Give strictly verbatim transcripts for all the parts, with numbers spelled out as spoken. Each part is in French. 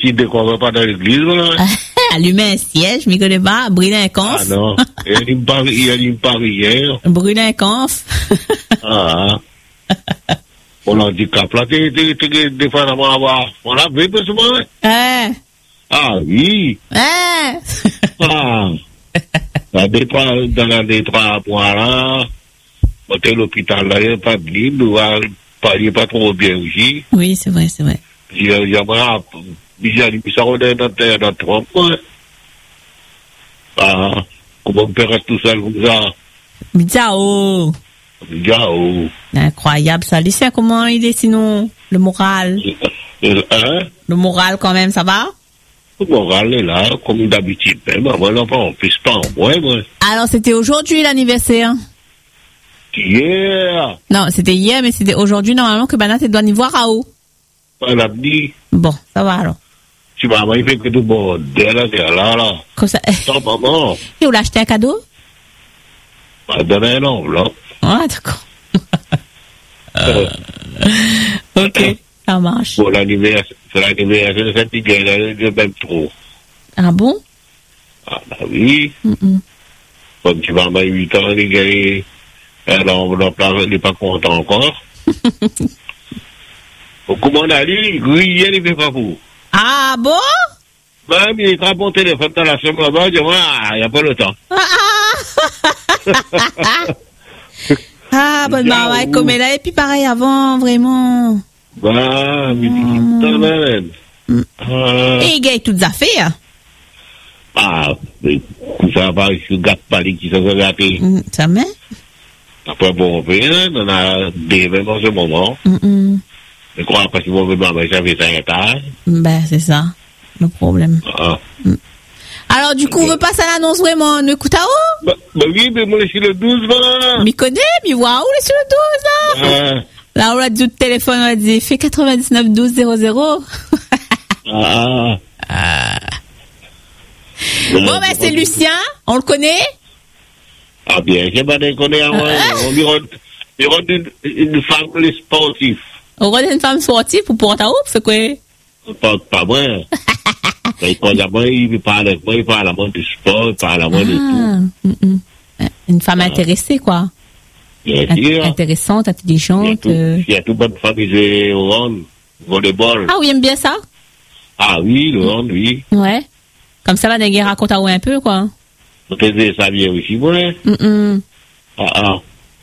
qui ne décore pas dans l'église, là. Allumer un siège, je m'y connais pas. Brûler un conf. Ah non, il n'y a pas rien. Brûler un conf. Ah. On handicap là, tu des fois, on a vu plus souvent. Hein? Ah oui. Hein? Ah. Dans les trois, dans les trois mois là, monter l'hôpital là, il n'y a pas de libre, il n'y a pas trop bien aussi. Oui, c'est vrai, c'est vrai. Il y a, il y a, il y a, ça on est dans dans trois mois. Ah. Comment on peut rester tout seul comme ça? Miao. Miao. Incroyable ça. Lucien, comment il est sinon? Le moral? Hein? Le moral quand même, ça va? Le moral est là, comme d'habitude. Mais voilà, on ne pisse pas en moi, moi. Alors, c'était aujourd'hui l'anniversaire? Hier. Non, c'était hier, mais c'était aujourd'hui, normalement, que Banat doit y voir à haut. Pas l'avenir. Bon, ça va alors. Tu m'as il fait que tout bon, dès là, dès là, là. Comme ça. Sans maman. Et où l'a acheté un cadeau? Pas donner un enveloppe. Ah, d'accord. euh, ok, ça marche. Pour l'anniversaire, c'est l'anniversaire de cette gueule, je m'aime trop. Ah bon? Ah, bah oui. Mm-mm. Comme tu vas m'avoir huit ans, les gars, un enveloppe là, il n'est pas content encore. Comment on a dit, oui, il n'est pas pour. Ah bon? Même, il est très bon téléphone dans la chambre là-bas, il dit, ah, il n'y a pas le temps. Ah, bonne maman, comme elle a, et puis pareil avant, vraiment. Bah, mais oh, t'en même. Euh... Et il gagne toutes les affaires. Ah, mais ça va, je gâte pas les qui sont gâtés. Ça met? Après, bon, on a des événements en ce moment. Mm-mm. Je crois parce que mon bébé, j'avais cinq étages. Ben, c'est ça, le problème. Ah. Mm. Alors, du coup, okay. On veut passer à l'annonce vraiment, ne coûte à où? Bah, bah oui, mais moi, je suis le douze, voilà. Mais connais, mais waouh, on est sur le douze, là. Ah. Là, on a dit au téléphone, on a dit, fais quatre-vingt-dix-neuf douze zéro zéro. Ah. Ah. Bon, ben, bah, c'est Lucien, on le connaît? Ah, bien, je ne connais pas. On lui rend une, une femme sportive. On rend une femme sportive pour porter à où, c'est quoi? Pas, pas vrai. Il parle à moi, il parle à moi, il parle à moi du sport, il parle à moi de tout. Mm-mm. Une femme ah. intéressée, quoi. Bien sûr. Intéressante, intelligente. Il y a tout, euh... il y a tout bonne femme qui joue au hand, volleyball. Ah oui, aime bien ça? Ah oui, le hand, oui. Ouais. Comme ça, va Neguer raconte à vous un peu, quoi. Vous faisiez ça bien aussi, ouais. Mm-mm. Ah ah.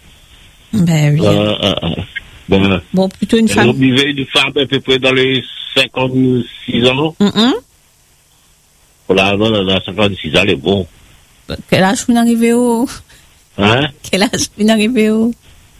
Ben oui. Ah, ah, ah. Ben, bon, plutôt une femme. Vous vivez une femme à peu près dans les cinquante-six ans. Mm-mm. Pour la dans la cinquante-six ans, elle est bon. Quel âge vous n'arrivez au? Hein? Quel âge vous n'arrivez au?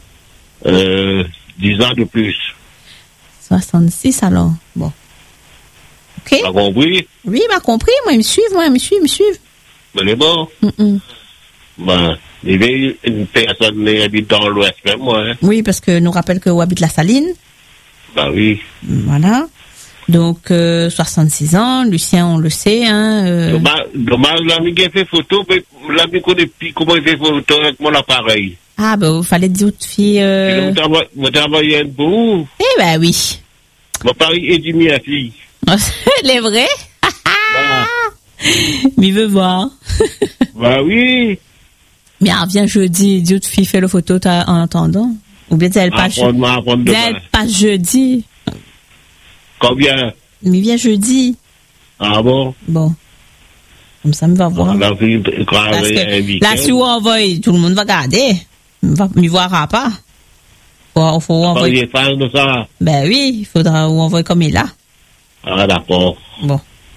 Euh, dix ans de plus. soixante-six alors. Bon. Ok. T'as compris? Oui, il m'a compris. Moi, ils me suivent, moi, ils me suivent, ils me suivent. Ben, c'est bon. Mm-mm. Ben, il y avait une personne qui habite dans l'ouest, même moi. Hein. Oui, parce que nous rappelle que où habite la Saline. Ben oui. Voilà. Donc, euh, soixante-six ans, Lucien, on le sait. Hein, euh... Dommage, dommage, l'ami qui a fait photo, mais l'ami connaît plus comment il fait photo avec mon appareil. Ah, ben, il fallait dire aux filles... Euh... Vous travaillez un peu? Eh ben oui. Mon pari est du mien, fille. Les vrais? Bah. Mais il veut voir. Bah oui. Mais elle vient jeudi, dis autre fille fait le photo en attendant. Ou bien elle passe jeudi. Elle passe jeudi. Combien? Mais vient jeudi. Ah bon? Bon. Comme ça, me va voir. Parce que là, si on envoie, tout le monde va garder. Il ne verra pas. Il faut envoyer. Ça. Ben oui, il faudra envoyer comme il est là. Ah d'accord. Bon.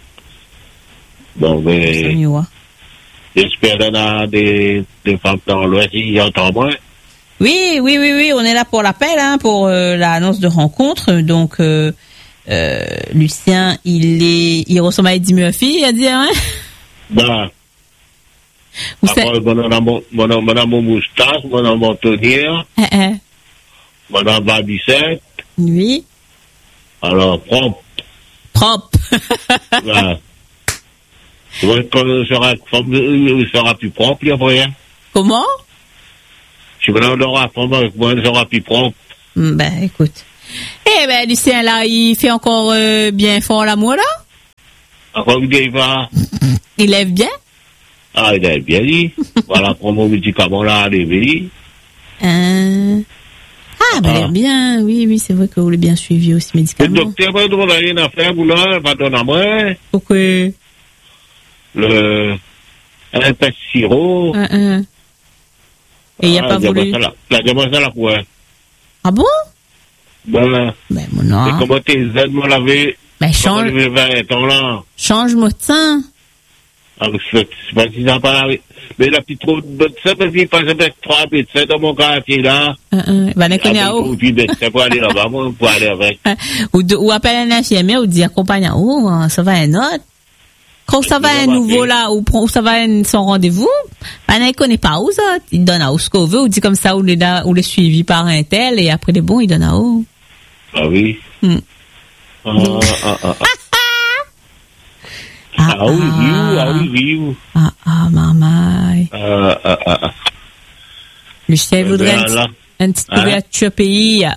Bon, mais... J'espère qu'il y a des, des femmes dans l'Ouest qui entendent moins. Oui, oui, oui, oui, on est là pour l'appel, hein, pour euh, l'annonce de rencontre. Donc, euh, euh, Lucien, il est, il ressemble à Eddie Murphy, à dire, hein? Ben. Vous savez... Mon amour moustache, mon amour tonnière. Eh, eh. Mon amour babissette. Oui. Alors, propre. Propre. Ben. Tu vois, quand il sera, il sera plus propre, il y a rien. Comment? Si on aura moi, il sera plus propre. Ben, écoute. Eh ben, Lucien, là, il fait encore euh, bien fort l'amour, là? Encore il va. Il lève bien? Ah, il lève bien, dit. Voilà, pour mon médicament là, arrivé. Euh... Ah, bah, il lève bien. Oui, oui, c'est vrai que vous l'avez bien suivi aussi Le médicalement. docteur va nous donner une affaire, vous là, va donner à moi. Pourquoi? Le. Un pet sirop. Un, un. Et il n'y a Ah, pas voulu. La demande ça la quoi? Ah bon? Ben, Ben, mon non. et comment tes aides me l'avaient? Ben, change, vingt ans là. change mon teint. Ah, c'est pas si ça parle. Mais la petite trop de médecins, parce qu'il passe avec trois médecins dans mon quartier là. Un, un. Ben, on connaît à haut. Puis médecin pour aller là-bas, moi, pour aller avec. Ou, de, ou appelle un infirmier ou dit accompagne à haut, ça va un autre. Quand ça va un nouveau là, ou, ou ça va un, son rendez-vous, ben, on ne connaît pas où ça. Il donne à haut ce qu'on veut, ou dit comme ça, ou le, ou le suivi par un tel, et après les bons, il donne à haut. Ah oui. Hmm. Ah, ah, ah, ah. Ah, Ah oui, oui, ah oui, oui. Ah, ah, maman. Ah, ah, ah, ah. Le chien voudrait Ben, un, là. un petit Hein? couverture pays.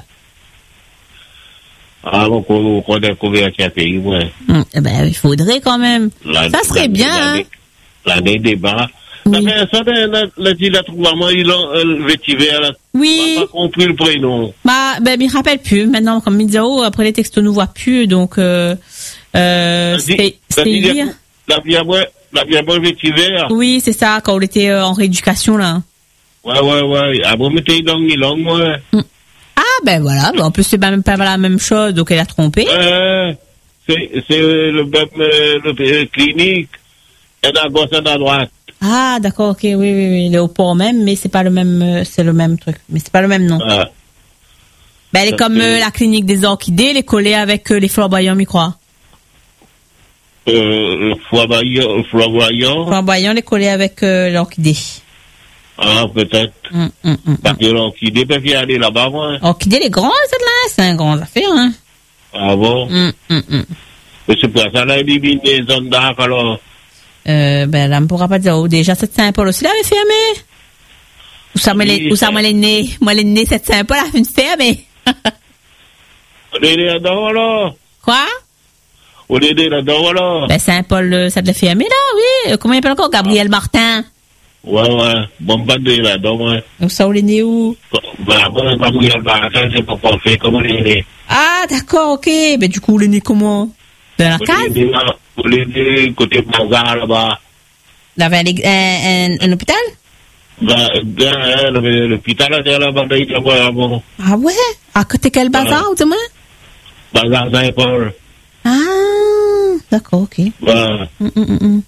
Ah, bon, qu'on qu'on a couvert à pays, ouais. Hum, eh ben, il faudrait quand même. La- Ça serait la- bien, la- hein. L'année débat. Oui. Ça fait ça, la, la, dit la trouve maman, il a, euh, le vétiver, elle a Oui. pas compris le prénom. Bah, ben, il me rappelle plus. Maintenant, comme il dit, oh, après les textos nous voient plus, donc, euh, euh, La c'était, dit- la c'était dit- hier. La vie à moi, la vie à moi vétiver. Oui, c'est ça, quand on était euh, en rééducation, là. Ouais, ouais, ouais. Ah bon, mais t'es dans une langue, moi. Ah, ben voilà, ben, en plus, c'est pas même pas la même chose, donc elle a trompé. Euh, c'est, c'est euh, le même, euh, le, euh, clinique. Elle est à gauche, elle est à droite. Ah, d'accord, ok, oui, oui, oui, il est au port même, mais c'est pas le même, euh, c'est le même truc, mais c'est pas le même nom. Ah. Ben, elle est Ça comme fait- euh, la clinique des orchidées, elle est collée avec euh, les flamboyants, je crois. Euh, le flamboyant, le flamboyant. Flamboyant, elle est collée avec euh, l'orchidée. Ah, peut-être. Hum, hum, hum. Parce que l'orchidée peut y aller là-bas, moi. Orchidée, les grands, cette là, c'est un grand affaire, hein. Ah bon? Hum, hum, hum. Mais c'est pour ça, là, il élimine les zones d'arc, alors. Euh, ben, là, on ne pourra pas dire, oh, déjà, cette Saint-Paul aussi, l'avait fermé. Où ça, moi, Oui, les, où ça, c'est- moi, les nez, moi, les nez, cette Saint-Paul, a fait fermé. On est là-dedans, alors. Quoi? On est là-dedans, alors. Ben, Saint-Paul, euh, ça te l'a fermé, là, oui. Euh, Comment il s'appelle encore? Gabriel Martin. Ouais, ouais. Bon, pas de là-dedans, ouais. Où ça, où les nez où? Bah, bon, pas mouiller le baratin, c'est pour qu'on fait comme on est. Ah, d'accord, ok. Ben, du coup, les nez comment? Dans la On case? est là, on est côté bazar, là-bas. Là, vers les- un, un, un hôpital? Bah, euh, le- l'hôpital, là, c'est là-bas, il y a quoi, bon. Ah ouais? À côté quel bazar, ou demain? Bazar Saint-Paul. Ah, d'accord, ok. Bah, Hum, hum, hum, hum.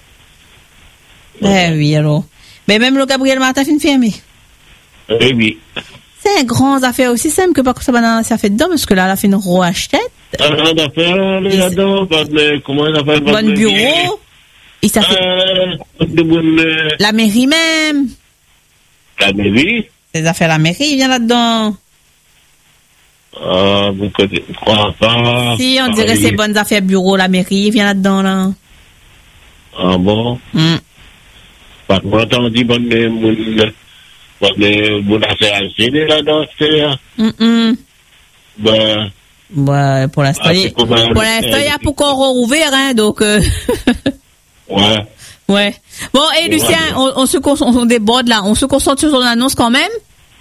Ben oui, alors. Ben, même le Gabriel Martin fin fermé. eh oui. C'est un grand affaire aussi simple que pas que ça va ça fait dedans, parce que là, elle a fait une roachette. Un d'affaires, là, Et là-dedans, pas de, comment ça s'appelle? Bon bureau. Et ça fait Euh, de bonne, euh, la mairie même. la mairie. Les affaires la mairie, il vient là-dedans. Ah, vous connaissez, je crois pas. Si, on dirait Ah, c'est oui. bonnes affaires bureau, la mairie, il vient là-dedans, là. Ah bon? Hum. Par contre, on dit bonne, bonne, bonne, bonne affaire à céder là-dedans, c'est, Hum, hum. ben, Ouais, pour l'instant, Ah, il- c'est comme un- pour l'instant, il y a pour qu'on rouvert, hein, donc, euh, ouais. ouais. Bon, et Lucien, Ouais. on, on se concentre, on déborde là, on se concentre sur ton annonce quand même?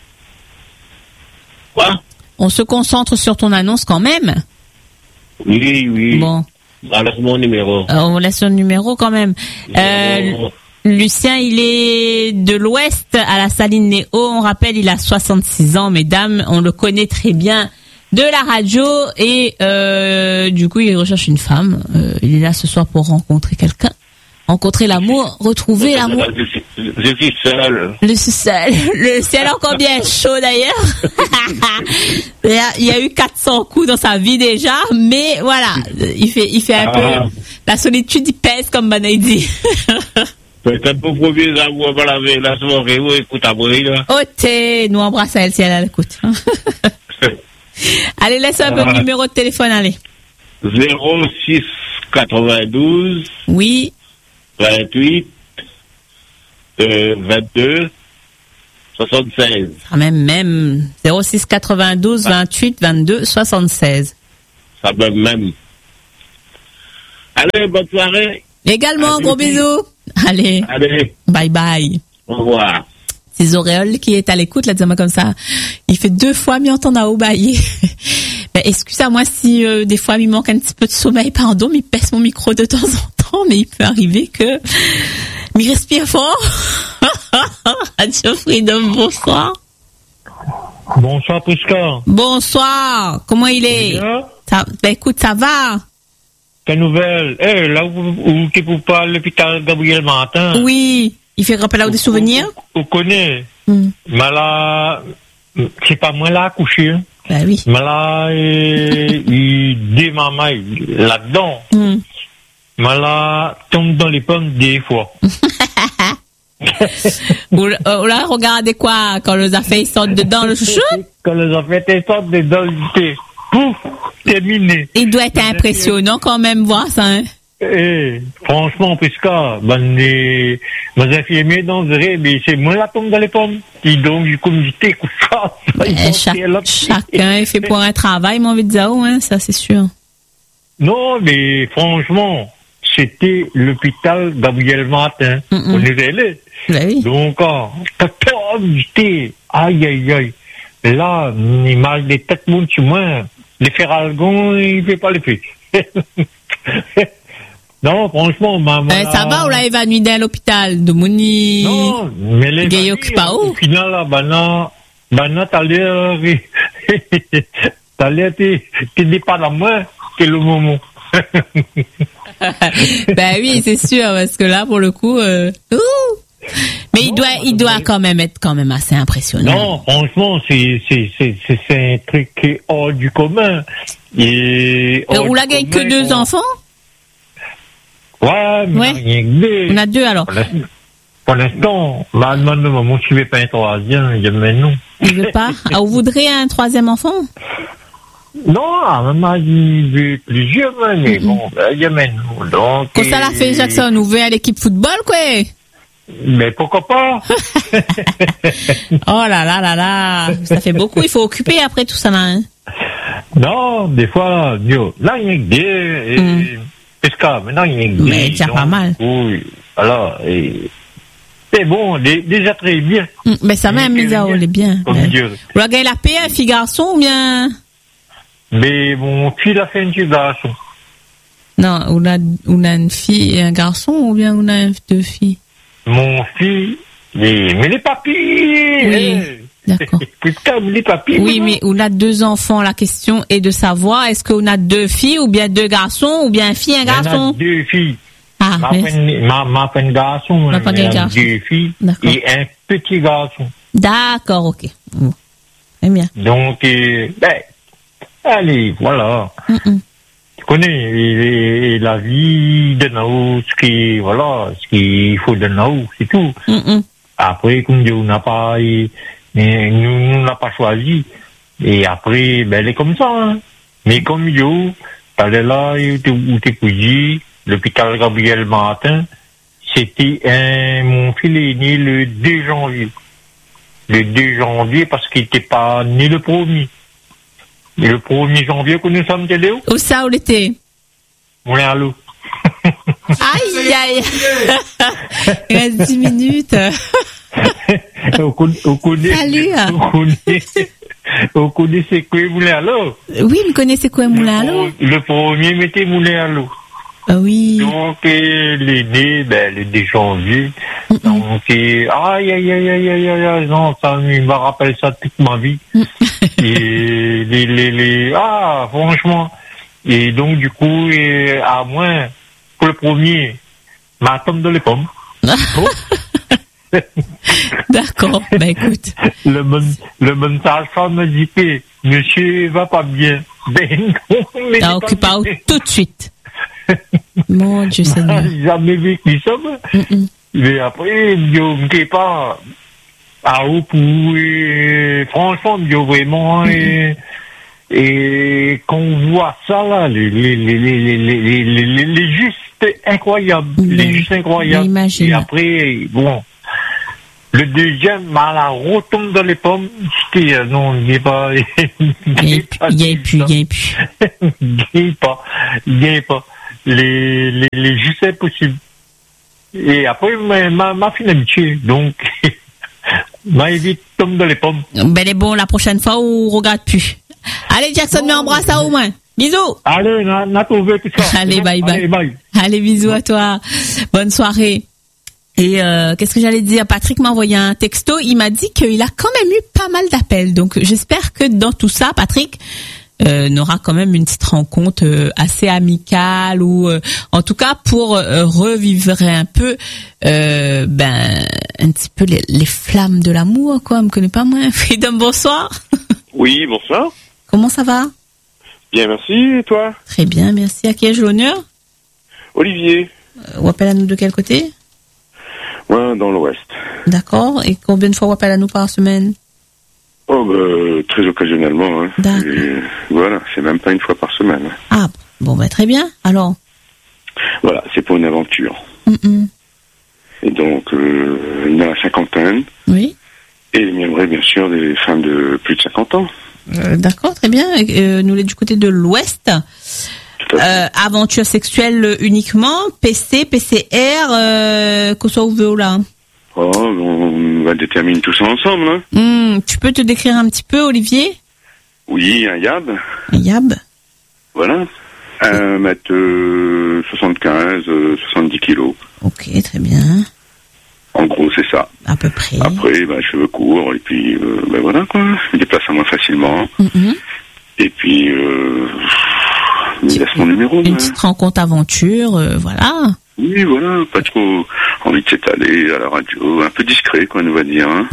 Quoi? On se concentre sur ton annonce quand même? Oui, oui. Bon. Ah, laisse mon numéro. Euh, on laisse le numéro quand même. Euh, Numéro. Lucien, il est de l'Ouest à la Saline Néo. On rappelle, il a soixante-six ans, mesdames. On le connaît très bien de la radio et euh, du coup, il recherche une femme. Euh, il est là ce soir pour rencontrer quelqu'un, rencontrer l'amour, retrouver l'amour. Je suis, je suis seul. Le ciel, le ciel encore bien chaud d'ailleurs. il, y a, il y a eu quatre cents coups dans sa vie déjà, mais voilà, il fait, il fait un Ah. peu la solitude, il pèse comme Banaï dit. Peut-être pour premier amour, va laver la soirée, ou écoute à moi, là. Oh t'es, nous embrasse elle si elle a l'écoute. Allez, laisse un peu Ah. le numéro de téléphone, allez. zéro six quatre-vingt-douze, Oui, vingt-huit, euh, vingt-deux, soixante-seize. ah, même, même, zéro six quatre-vingt-douze vingt-huit vingt-deux soixante-seize. Ça me même. Ah, Allez, bonne soirée. Également, gros bisous. Allez. Allez. Bye bye. Au revoir. C'est Zoréole qui est à l'écoute, là, disons comme ça. Il fait deux fois mieux entendre à bailler. Ben, excusez-moi si euh, des fois il manque un petit peu de sommeil, pardon, mais il pèse mon micro de temps en temps, mais il peut arriver que mais il respire fort. Radio Freedom, bonsoir. Bonsoir Prisca. Bonsoir. Comment il est? Ça, ben écoute, ça va. Quelle nouvelle? Eh, hey, là où, où tu peux pas l'hôpital Gabriel Martin. Oui. Il fait rappeler des souvenirs? Vous connaissez. Mm. Mais là, c'est pas moi là accouché. Hein. Ben oui. Mais là, il démamaille là-dedans. Mm. Mais là, tombe dans les pommes des fois. Ou là, regardez quoi? Quand les affaires sortent dedans, le chouchou? Quand les affaires sortent dedans, c'est pouf, terminé. Il doit être impressionnant quand même, voir ça, hein? Eh, franchement, Prisca, ben, les, mes infirmiers dans le mais c'est moi la tombe dans les pommes. Qui donc, du comité, tout ça. Eh, chaque, chacun est fait pour un travail, mon envie de dire, hein, ça, c'est sûr. Non, mais franchement, c'était l'hôpital Gabriel Martin. Mm-mm. On est allé. Ben oui. Donc, quatorze j'étais, aïe, aïe, aïe. Là, il m'a des têtes montes sur moi. Les ferralgons, il ne fait pas les pieds. Non, franchement, maman. Euh, ça va, on l'a évanoui dans l'hôpital de Mouni. Non, mais les Gaillot qui pas où? Au final, là, ben non, ben non, t'as l'air, t'as l'air, t'es, t'es pas dans moi, c'est le moment. Ben oui, c'est sûr, parce que là, pour le coup, euh, ouh. Mais non, il doit, il doit quand même être quand même assez impressionnant. Non, franchement, c'est, c'est, c'est, c'est, c'est un truc qui est hors du commun. Et, euh, on l'a gagné que deux on... enfants? Ouais, mais ouais. rien que deux. On a deux alors. Pour l'instant, ma demande de maman, tu veux pas un troisième, il me non. Il veut pas? Ah, vous voudriez un troisième enfant? Non, maman, il veut plusieurs, mais mm-hmm. bon, il y a non. Donc. Quand ça l'a fait, Jackson, vous voulez à l'équipe football, quoi? Mais pourquoi pas? Oh là là là là. Ça fait beaucoup, il faut occuper après tout ça, là, hein. Non, des fois, yo, là, il y a que des, mm. Parce que maintenant, il y a que des. Mais déjà pas mal. Oui, alors, et, c'est bon, déjà très bien. Mm, mais ça m'a mis à est bien. Vous la gagné la paix, fille garçon ou bien? Mais mon fils a fait une fille garçon. Non, on a, on a une fille et un garçon ou bien on a deux filles? Mon fils, mais, mais les papiers! Oui, d'accord. Putain, les papiers! Oui, mais on a deux enfants. La question est de savoir, est-ce qu'on a deux filles ou bien deux garçons ou bien une fille et un garçon? On a deux filles. Ah, ma peine, ma, ma peine garçon. Ma peine garçon. Deux filles et un petit garçon. D'accord, ok. Bon. Très bien. Donc, euh, ben, allez, voilà. Mm-mm. Tu connais, et, et la vie de nous, ce qui, voilà, ce qu'il faut de nous, c'est tout. Mm-mm. Après, comme Dieu n'a pas, et, et nous, nous n'a pas choisi. Et après, ben, elle est comme ça, hein. Mais comme Dieu, t'allais là, où t'es couillé, l'hôpital Gabriel Martin, c'était un, mon fils est né le deux janvier. Le deux janvier, parce qu'il n'était pas né le premier. Et le premier janvier que nous sommes allés où? Où ça, où l'été? Moulin à l'eau. Aïe, aïe. Il reste dix minutes. on connaît, Salut. On connaît, on connaît c'est quoi Moulin à l'eau? Oui, vous connaissez quoi Moulin à l'eau? Le premier mettait Moulin à l'eau. Ah oui. Donc, euh, l'aîné, ben, le deux janvier. Mm-mm. Donc, euh, aïe, aïe, aïe, aïe, aïe, aïe, aïe, non, ça me rappelle ça toute ma vie. Et les, les, les, ah, franchement. Et donc, du coup, euh, à moins, pour le premier, ma tombe de les pommes. Oh. D'accord, bah écoute. Le même, le même sage-femme me dit que monsieur va pas bien. Ben non, mais. T'as occupé tout de suite. Mon Dieu Seigneur. J'ai jamais vécu ça, mais, mais après, je ne sais pas. À où pour, et, franchement, je vraiment, et, et qu'on voit ça là, les, les, les, les, les, les, les, les, les justes incroyables. Mm-hmm. Les justes incroyables. Imagine. Et après, bon. Le deuxième, mal à retombe dans les pommes. C'était, euh, non, il n'y a pas, il n'y a plus, il n'y a plus. Il n'y a pas, il n'y a pas. les, les, les justesse possibles. Et après, ma, ma, ma fille habituée, donc, m'a évité de tomber dans les pommes. Ben, est bon, la prochaine fois, on regarde plus. Allez, Jackson, mets embrasse ça au moins. Bisous. Allez, on a trouvé tout ça. Allez, bye bye. Allez, bye. Allez, bisous à toi. Bonne soirée. Et euh, qu'est-ce que j'allais dire? Patrick m'a envoyé un texto. Il m'a dit qu'il a quand même eu pas mal d'appels. Donc, j'espère que dans tout ça, Patrick euh, n'aura quand même une petite rencontre euh, assez amicale ou, euh, en tout cas, pour euh, revivre un peu, euh, ben, un petit peu les, les flammes de l'amour, quoi. On me connaît pas moi. Freedom, bonsoir. Oui, bonsoir. Comment ça va? Bien, merci. Et toi? Très bien, merci. À qui ai-je l'honneur? Olivier. Euh, ou appelle à nous de quel côté? Ouais, dans l'Ouest. D'accord. Et combien de fois vous appelez à nous par semaine? Oh, bah, très occasionnellement. Hein. D'accord. Et voilà, c'est même pas une fois par semaine. Ah, bon, bah, très bien. Alors? Voilà, c'est pour une aventure. Mm-mm. Et donc, euh, il a la cinquantaine. Oui. Et il aimerait bien sûr des femmes de plus de cinquante ans. Euh, d'accord, très bien. Euh, nous, on est du côté de l'Ouest. Euh, aventure sexuelle uniquement, P C, P C R, euh, qu'on soit ouvert là. Oh, on va déterminer tout ça ensemble. Hein. Mmh, tu peux te décrire un petit peu, Olivier? Oui, un yab. Un yab. Voilà. un mètre soixante-quinze, soixante-dix kilos. Ok, très bien. En gros, c'est ça. À peu près. Après, ben, cheveux courts, et puis, euh, ben voilà, quoi. Je me déplace à moi facilement. Mm-hmm. Et puis, euh, il laisse mon numéro. Une hein. petite rencontre aventure, euh, voilà. Oui, voilà, pas trop envie de s'étaler à la radio, un peu discret, quoi, on va dire. Hein.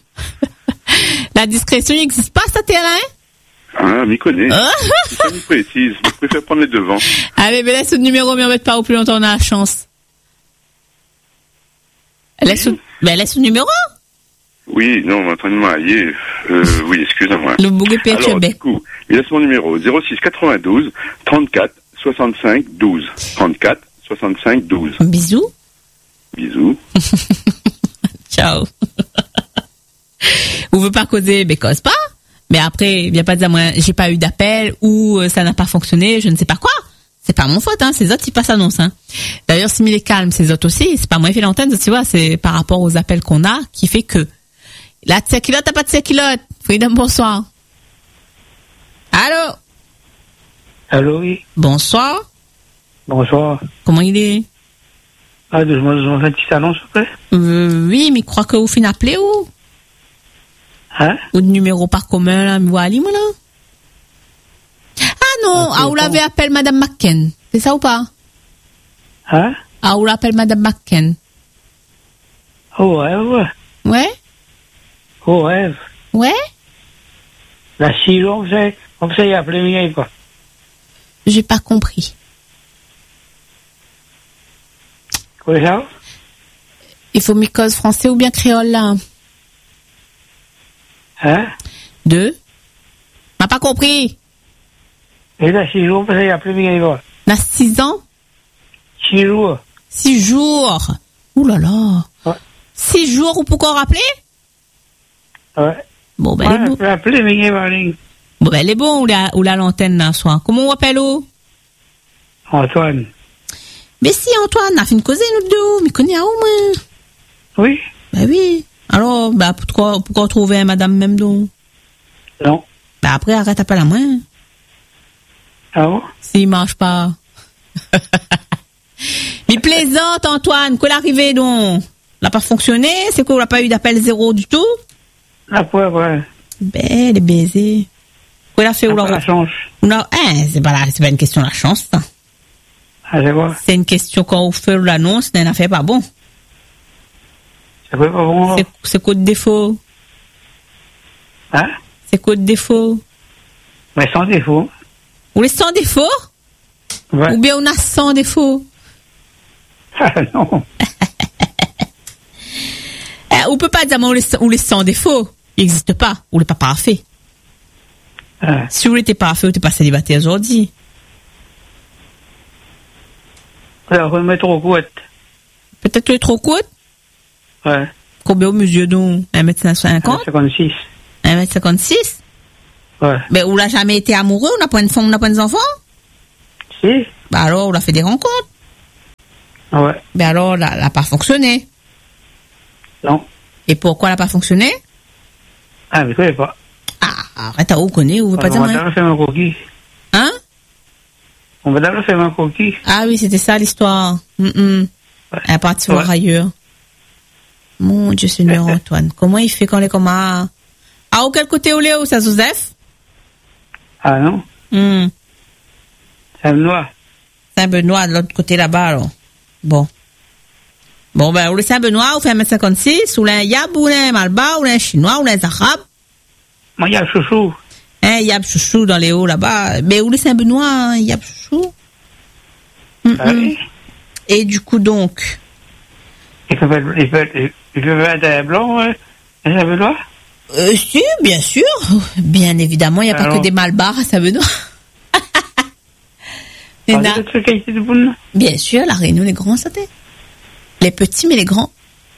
La discrétion n'existe pas, ça terrain? Ah, m'y connaît. C'est ça, m'y précise. Je préfère prendre les devants. Allez, mais laisse le numéro, mais on ne met pas au plus longtemps, on a la chance. Laisse, oui. Ben, laisse le numéro. Oui, non, on est en train de m'ailler. Euh, oui, excusez-moi. Le bouguet péché. Alors, du coup, il laisse mon numéro zéro six quatre-vingt-douze trente-quatre soixante-cinq douze. trente-quatre soixante-cinq douze. Bisous. Bisous. Ciao. Vous veut pas causer, mais cause pas. Mais après, il n'y a pas de dire, moi, j'ai pas eu d'appel ou euh, ça n'a pas fonctionné, je ne sais pas quoi. C'est pas mon faute, hein. C'est autres qui passent annonce, hein. D'ailleurs, si il est calme, c'est autres aussi. C'est pas moi qui fais l'antenne, tu vois. C'est par rapport aux appels qu'on a qui fait que. La tsekilote, t'as pas de tsekilote. Freedom, bonsoir. Allô? Allô, oui. Bonsoir. Bonsoir. Comment il est? Ah, je m'en fais une petite annonce, s'il vous plaît. Euh, oui, mais crois que vous finissez appeler ou? Hein? Ou de numéro par commun, là, moi, Ali, moi, là? Ah non, ah, vous l'avez appelé Madame McKen. C'est ça ou pas? Hein? Ah, vous l'appelez Madame McKen. Oh, ouais, ouais. Ouais? Oh, ouais. Ouais? La silo, on sait, on sait y appeler Miguel, quoi. J'ai pas compris. Quoi, ça? Il faut mycose français ou bien créole, là? Hein? Deux? M'a pas compris. Et la silo, on sait y appeler Miguel, quoi. N'a six ans? Six jours. Six jours. Ouh là là. Ouais. Six jours, ou pourquoi rappeler? Ouais. Bon, ben, Ouais, elle est on bon. peut appeler Miguel, Marling. Bon, ben, elle est bon, ou la, ou la l'antenne, là, soit. Comment on appelle, où? Antoine. Mais si, Antoine, a fait une causerie, nous deux, mais connaît à où, moi? Oui? Ben oui. Alors, bah, pourquoi, pourquoi trouver un madame même donc? Non. Bah, après, arrête à pas la main. Ah bon? S'il marche pas. Mais plaisante, Antoine, qu'elle arrivé donc? L'a pas fonctionné? C'est qu'on n'a pas eu d'appel zéro du tout? Après, ouais. Ben, les baisers. Qu'elle a fait ou Après la la chance. Non, hein, c'est pas, la, c'est pas une question de la chance, ça. Ah, c'est quoi? C'est une question quand on fait l'annonce, n'a fait pas bon. Ça fait pas bon, C'est, c'est quoi de défaut? hein? C'est quoi de défaut? Mais sans défaut. Ou les sans défaut? Ouais. Ou bien on a sans défaut? Ah, non. Eh, on peut pas dire, mais on les, on les sans défaut. Il n'existe pas. On n'est pas parfait. Ah. Si vous n'étiez parfait, vous n'étiez pas célibataire aujourd'hui. Alors, on met trop courte. Peut-être que tu es trop courte. Ouais. Combien au mesure donc? un mètre cinquante? cinquante-six. un mètre cinquante-six? Ouais. Mais on n'a jamais été amoureux, on n'a pas une femme, on n'a pas des enfants? Si? Bah alors, on a fait des rencontres. Ah ouais. Ben alors, elle n'a pas fonctionné. Non. Et pourquoi elle n'a pas fonctionné? Ah, mais je connais pas. Ah, arrête, on connaît, ou veut pas dire On va rien. d'abord faire un croquis. Hein? On va d'abord faire un croquis. Ah oui, c'était ça l'histoire. Mm-mm. Ouais. Elle est partie voir Ouais. ailleurs. Mon Dieu Seigneur Antoine, comment il fait quand les communs... Ah, au quel côté où Léo, ça, Joseph? Ah non, Hmm. c'est un noir. Saint-Benoît, de l'autre côté là-bas, alors. Bon. Bon, ben, ou le Saint-Benoît, ou fait un mètre cinquante-six, ou un Yab, ou un Malba, ou un Chinois, ou un Arabes. Moi, il y a chouchou. Hein, Yab chouchou dans les hauts là-bas. Mais où le Saint-Benoît, hein, Yab chouchou. Mm-mm. Ah oui. Et du coup, donc. Il peut faire, il peut, il peut faire un blanc, hein, un Saint-Benoît. Euh, si, bien sûr. Bien évidemment, il n'y a pas Alors. que des Malbars à Saint-Benoît. Mais Ah, na- c'est toute qualité de boune. Bien sûr, la Réunion, les grands, ça t'est. Les petits, mais les grands.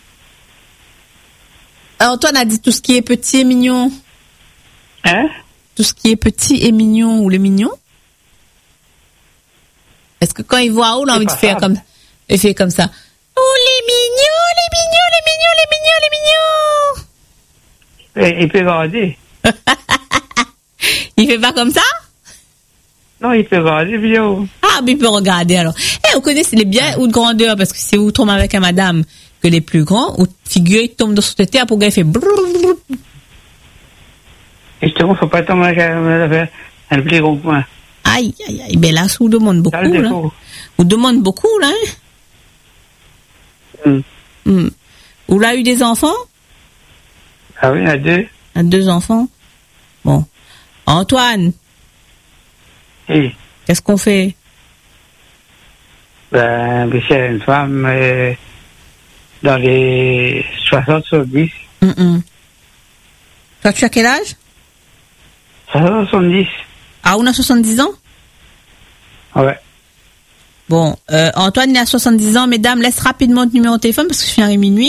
Alors, Antoine a dit tout ce qui est petit et mignon. Hein? Tout ce qui est petit et mignon ou les mignons. Est-ce que quand il voit où, il a C'est envie de pas faire ça. comme, il fait comme ça. Oh, les mignons, les mignons, les mignons, les mignons, les mignons. Il peut regarder. Il fait pas comme ça? Non, il peut regarder vidéo. Ah, mais il peut regarder alors. Eh, vous connaissez les biens ou de grandeur, parce que si vous tombez avec un madame que les plus grands, ou figure, il tombe dans son tête, pour gars, il fait brrrr. Et justement, faut pas tomber avec un, un plus gros que moi. Aïe, aïe, aïe. Ben là, ça vous demande beaucoup, Ça le là. défaut. Vous demande beaucoup, là. Hein? Hmm. Hmm. Vous l'avez eu des enfants? Ah oui, il y en a deux. Un, deux enfants? Bon. Antoine, Et, qu'est-ce qu'on fait? ben, c'est une femme, euh, dans les soixante soixante-dix. Hum, hum. Toi, tu as quel âge? soixante soixante-dix. Ah, on a soixante-dix ans? Ouais. Bon, euh, Antoine, il a soixante-dix ans. Mesdames, laisse rapidement votre numéro de téléphone parce que je finis à minuit.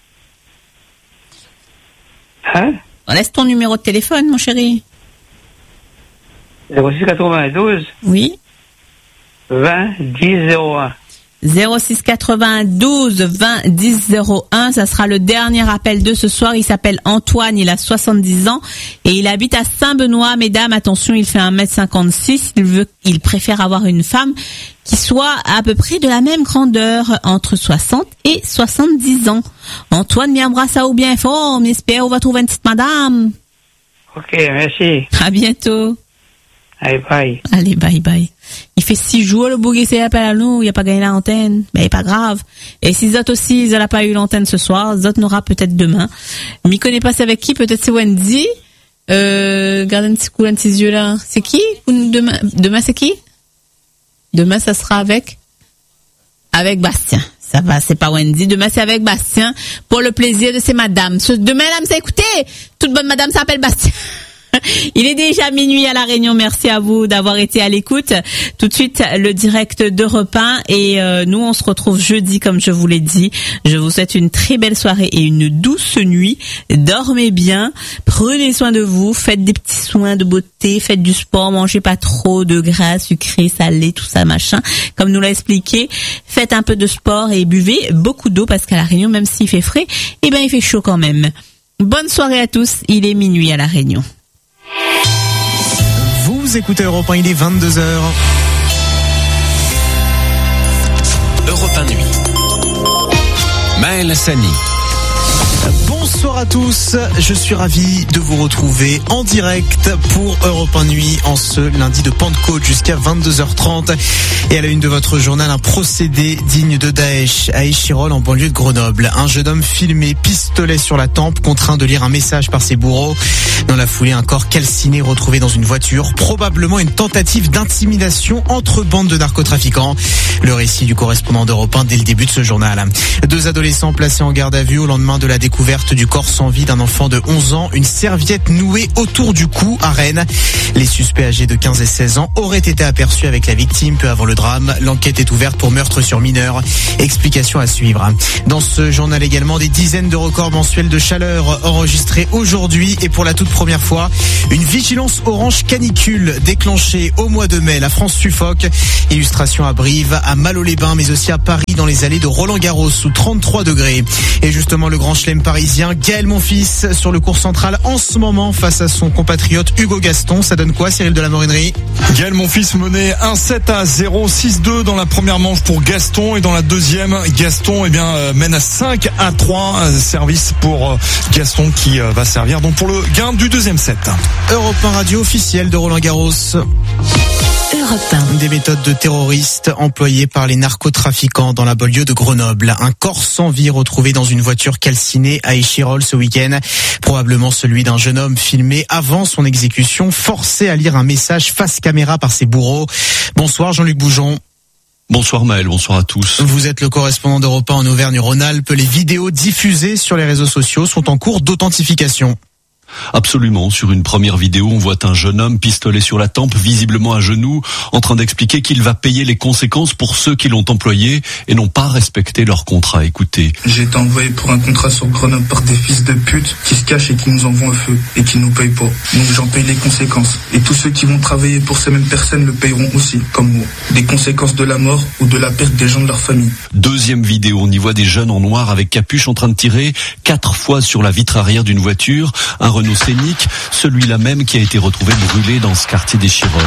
Hein? Laisse ton numéro de téléphone, mon chéri. zéro six quatre-vingt-douze, Oui. vingt, dix, zéro un. zéro six quatre-vingt-douze vingt dix zéro un, ça sera le dernier appel de ce soir. Il s'appelle Antoine, il a soixante-dix ans et il habite à Saint-Benoît. Mesdames, attention, il fait un mètre cinquante-six. Il veut, il préfère avoir une femme qui soit à peu près de la même grandeur, entre soixante et soixante-dix ans. Antoine, bien embrasse à ou bien fort. On espère on va trouver une petite madame. Ok, merci. À bientôt. Allez, bye. Allez, bye bye. Il fait six jours, le bouguet s'est appelé à nous, il a pas gagné l'antenne. Ben, pas grave. Et si Zot aussi, ils n'a pas eu l'antenne ce soir, Zot n'aura peut-être demain. M'y connaît pas, c'est avec qui? Peut-être c'est Wendy. Euh, garde un petit coup, un petit yeux là. C'est qui? Demain, demain c'est qui? Demain, ça sera avec? Avec Bastien. Ça va, c'est pas Wendy. Demain, c'est avec Bastien pour le plaisir de ces madames. Ce- Demain, là, me écoutez, toute bonne madame s'appelle Bastien. Il est déjà minuit à La Réunion. Merci à vous d'avoir été à l'écoute. Tout de suite, le direct d'Europe un. Et euh, nous, on se retrouve jeudi, comme je vous l'ai dit. Je vous souhaite une très belle soirée et une douce nuit. Dormez bien. Prenez soin de vous. Faites des petits soins de beauté. Faites du sport. Mangez pas trop de gras, sucré, salé, tout ça, machin. Comme nous l'a expliqué. Faites un peu de sport et buvez beaucoup d'eau parce qu'à La Réunion, même s'il fait frais, eh ben, il fait chaud quand même. Bonne soirée à tous. Il est minuit à La Réunion. Vous écoutez Europe un, il est vingt-deux heures. Europe un Nuit. Maël Hassani. Bonsoir à tous, je suis ravi de vous retrouver en direct pour Europe un Nuit en ce lundi de Pentecôte jusqu'à vingt-deux heures trente. Et à la une de votre journal, un procédé digne de Daesh à Échirol en banlieue de Grenoble. Un jeune homme filmé, pistolet sur la tempe, contraint de lire un message par ses bourreaux. Dans la foulée, un corps calciné retrouvé dans une voiture, probablement une tentative d'intimidation entre bandes de narcotrafiquants. Le récit du correspondant d'Europe un dès le début de ce journal. Deux adolescents placés en garde à vue au lendemain de la découverte du du corps sans vie d'un enfant de onze ans, une serviette nouée autour du cou à Rennes. Les suspects âgés de quinze et seize ans auraient été aperçus avec la victime peu avant le drame. L'enquête est ouverte pour meurtre sur mineur. Explication à suivre. Dans ce journal également, des dizaines de records mensuels de chaleur enregistrés aujourd'hui et pour la toute première fois, une vigilance orange canicule déclenchée au mois de mai. La France suffoque. Illustration à Brive, à Malo-les-Bains, mais aussi à Paris dans les allées de Roland-Garros sous trente-trois degrés. Et justement, le grand chelem parisien, Gaël Monfils sur le court central en ce moment face à son compatriote Hugo Gaston. Ça donne quoi, Cyril de la Morinerie? Gaël Monfils menait un sept à zéro, six deux dans la première manche pour Gaston et dans la deuxième, Gaston eh bien mène à cinq à trois. Service pour Gaston qui va servir donc pour le gain du deuxième set. Europe un radio officielle de Roland-Garros. Europe un. Des méthodes de terroristes employées par les narcotrafiquants dans la banlieue de Grenoble. Un corps sans vie retrouvé dans une voiture calcinée à Échirolles ce week-end. Probablement celui d'un jeune homme filmé avant son exécution, forcé à lire un message face caméra par ses bourreaux. Bonsoir Jean-Luc Boujon. Bonsoir Maël, bonsoir à tous. Vous êtes le correspondant d'Europe un en Auvergne-Rhône-Alpes. Les vidéos diffusées sur les réseaux sociaux sont en cours d'authentification. Absolument. Sur une première vidéo, on voit un jeune homme pistolet sur la tempe, visiblement à genoux, en train d'expliquer qu'il va payer les conséquences pour ceux qui l'ont employé et n'ont pas respecté leur contrat. Écoutez. J'ai été envoyé pour un contrat sur Grenoble par des fils de pute qui se cachent et qui nous envoient un feu et qui nous payent pas. Donc j'en paye les conséquences. Et tous ceux qui vont travailler pour ces mêmes personnes le payeront aussi, comme moi. Des conséquences de la mort ou de la perte des gens de leur famille. Deuxième vidéo, on y voit des jeunes en noir avec capuche en train de tirer quatre fois sur la vitre arrière d'une voiture. Un Renault Scénic, celui-là même qui a été retrouvé brûlé dans ce quartier d'Échirolles.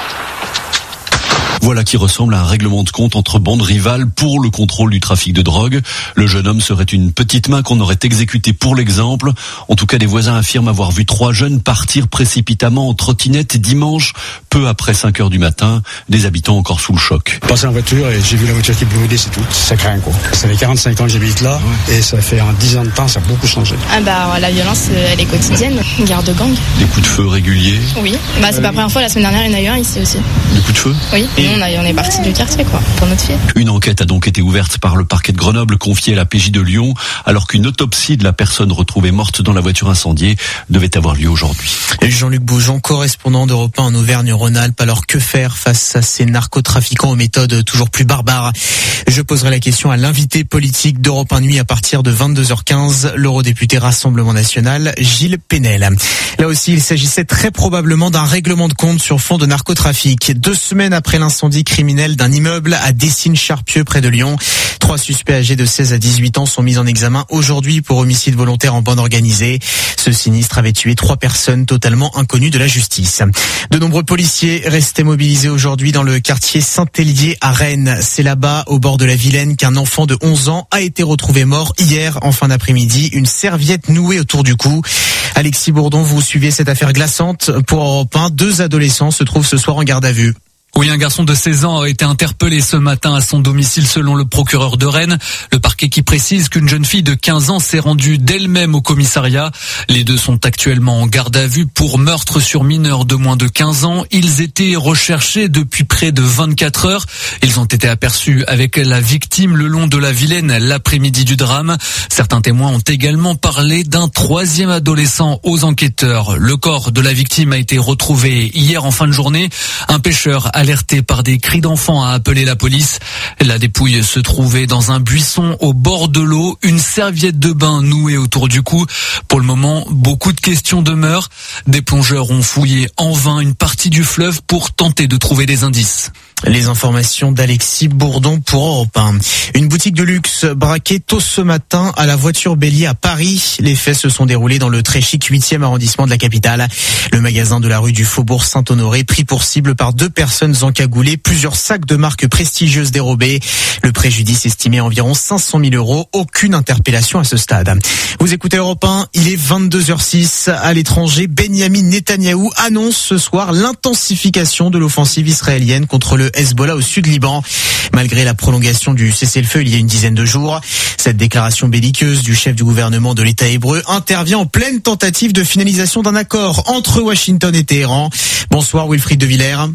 Voilà qui ressemble à un règlement de compte entre bandes rivales pour le contrôle du trafic de drogue. Le jeune homme serait une petite main qu'on aurait exécutée pour l'exemple. En tout cas, des voisins affirment avoir vu trois jeunes partir précipitamment en trottinette dimanche, peu après cinq heures du matin. Des habitants encore sous le choc. Passé en voiture et j'ai vu la voiture qui brûlait, c'est tout. Ça craint quoi. Ça fait quarante-cinq ans que j'habite là et ça fait en dix ans de temps, ça a beaucoup changé. Ah bah la violence, elle est quotidienne. Guerre de gang. Des coups de feu réguliers. Oui. Bah c'est pas la première fois. La semaine dernière, il y en a eu un ici aussi. Des coups de feu. Oui. Et On, a, on est parti du quartier, quoi, pour notre fille. Une enquête a donc été ouverte par le parquet de Grenoble, confiée à la P J de Lyon, alors qu'une autopsie de la personne retrouvée morte dans la voiture incendiée devait avoir lieu aujourd'hui. Jean-Luc Boujon, correspondant d'Europe un en Auvergne-Rhône-Alpes. Alors que faire face à ces narcotrafiquants aux méthodes toujours plus barbares? Je poserai la question à l'invité politique d'Europe un Nuit à partir de vingt-deux heures quinze, l'eurodéputé Rassemblement National, Gilles Pénel. Là aussi, il s'agissait très probablement d'un règlement de compte sur fond de narcotrafic. Deux semaines après l'incendie criminel d'un immeuble à Dessines-Charpieu près de Lyon. Trois suspects âgés de seize à dix-huit ans sont mis en examen aujourd'hui pour homicide volontaire en bande organisée. Ce sinistre avait tué trois personnes totalement inconnues de la justice. De nombreux policiers restaient mobilisés aujourd'hui dans le quartier Saint-Hélier à Rennes. C'est là-bas, au bord de la Vilaine, qu'un enfant de onze ans a été retrouvé mort hier en fin d'après-midi, une serviette nouée autour du cou. Alexis Bourdon, vous suivez cette affaire glaçante pour Europe un. Deux adolescents se trouvent ce soir en garde à vue. Oui, un garçon de seize ans a été interpellé ce matin à son domicile selon le procureur de Rennes. Le parquet qui précise qu'une jeune fille de quinze ans s'est rendue d'elle-même au commissariat. Les deux sont actuellement en garde à vue pour meurtre sur mineur de moins de quinze ans. Ils étaient recherchés depuis près de vingt-quatre heures. Ils ont été aperçus avec la victime le long de la Vilaine l'après-midi du drame. Certains témoins ont également parlé d'un troisième adolescent aux enquêteurs. Le corps de la victime a été retrouvé hier en fin de journée. Un pêcheur alerté par des cris d'enfants a appelé la police. La dépouille se trouvait dans un buisson au bord de l'eau, une serviette de bain nouée autour du cou. Pour le moment, beaucoup de questions demeurent. Des plongeurs ont fouillé en vain une partie du fleuve pour tenter de trouver des indices. Les informations d'Alexis Bourdon pour Europe un. Une boutique de luxe braquée tôt ce matin à la voiture bélier à Paris. Les faits se sont déroulés dans le très chic huitième arrondissement de la capitale. Le magasin de la rue du Faubourg Saint-Honoré pris pour cible par deux personnes encagoulées, plusieurs sacs de marques prestigieuses dérobés. Le préjudice estimé à environ cinq cent mille euros. Aucune interpellation à ce stade. Vous écoutez Europe un, il est vingt-deux heures six. À l'étranger, Benyamin Netanyahou annonce ce soir l'intensification de l'offensive israélienne contre le Hezbollah au sud Liban. Malgré la prolongation du cessez-le-feu il y a une dizaine de jours, cette déclaration belliqueuse du chef du gouvernement de l'État hébreu intervient en pleine tentative de finalisation d'un accord entre Washington et Téhéran. Bonsoir Wilfried de Villers.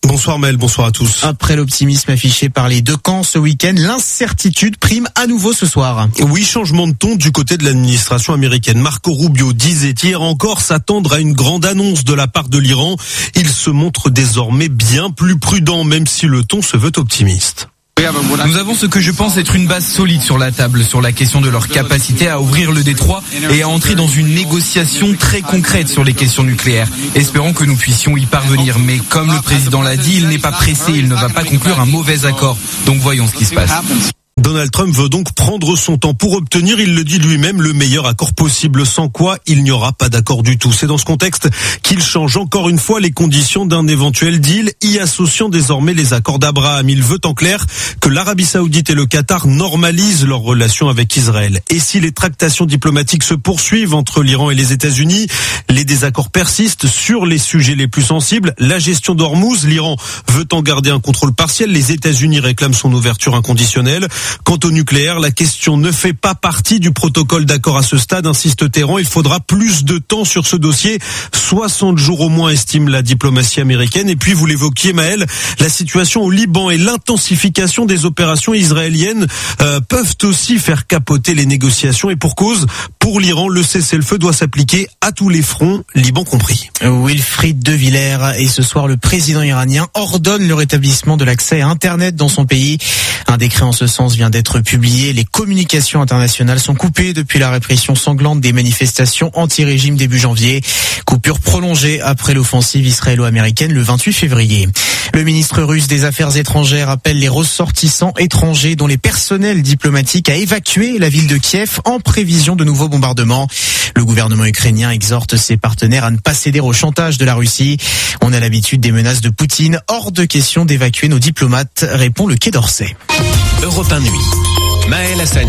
Bonsoir Mel, bonsoir à tous. Après l'optimisme affiché par les deux camps ce week-end, l'incertitude prime à nouveau ce soir. Oui, changement de ton du côté de l'administration américaine. Marco Rubio disait hier encore s'attendre à une grande annonce de la part de l'Iran. Il se montre désormais bien plus prudent, même si le ton se veut optimiste. Nous avons ce que je pense être une base solide sur la table sur la question de leur capacité à ouvrir le détroit et à entrer dans une négociation très concrète sur les questions nucléaires. Espérons que nous puissions y parvenir. Mais comme le président l'a dit, il n'est pas pressé, il ne va pas conclure un mauvais accord. Donc voyons ce qui se passe. Donald Trump veut donc prendre son temps pour obtenir, il le dit lui-même, le meilleur accord possible, sans quoi il n'y aura pas d'accord du tout. C'est dans ce contexte qu'il change encore une fois les conditions d'un éventuel deal, y associant désormais les accords d'Abraham. Il veut en clair que l'Arabie Saoudite et le Qatar normalisent leurs relations avec Israël. Et si les tractations diplomatiques se poursuivent entre l'Iran et les États-Unis, les désaccords persistent sur les sujets les plus sensibles. La gestion d'Ormuz, l'Iran veut en garder un contrôle partiel, les États-Unis réclament son ouverture inconditionnelle. Quant au nucléaire, la question ne fait pas partie du protocole d'accord à ce stade, insiste Téhéran. Il faudra plus de temps sur ce dossier, soixante jours au moins, estime la diplomatie américaine. Et puis, vous l'évoquiez, Maël, la situation au Liban et l'intensification des opérations israéliennes euh, peuvent aussi faire capoter les négociations. Et pour cause, pour l'Iran, le cessez-le-feu doit s'appliquer à tous les fronts, Liban compris. Wilfried de Villers, et ce soir, le président iranien ordonne le rétablissement de l'accès à Internet dans son pays. Un décret en ce sens vient d'être publié. Les communications internationales sont coupées depuis la répression sanglante des manifestations anti-régime début janvier. Coupure prolongée après l'offensive israélo-américaine le vingt-huit février. Le ministre russe des Affaires étrangères appelle les ressortissants étrangers dont les personnels diplomatiques à évacuer la ville de Kiev en prévision de nouveaux bombardements. Le gouvernement ukrainien exhorte ses partenaires à ne pas céder au chantage de la Russie. On a l'habitude des menaces de Poutine. Hors de question d'évacuer nos diplomates, répond le Quai d'Orsay. Europe un Nuit. Maël Hassani.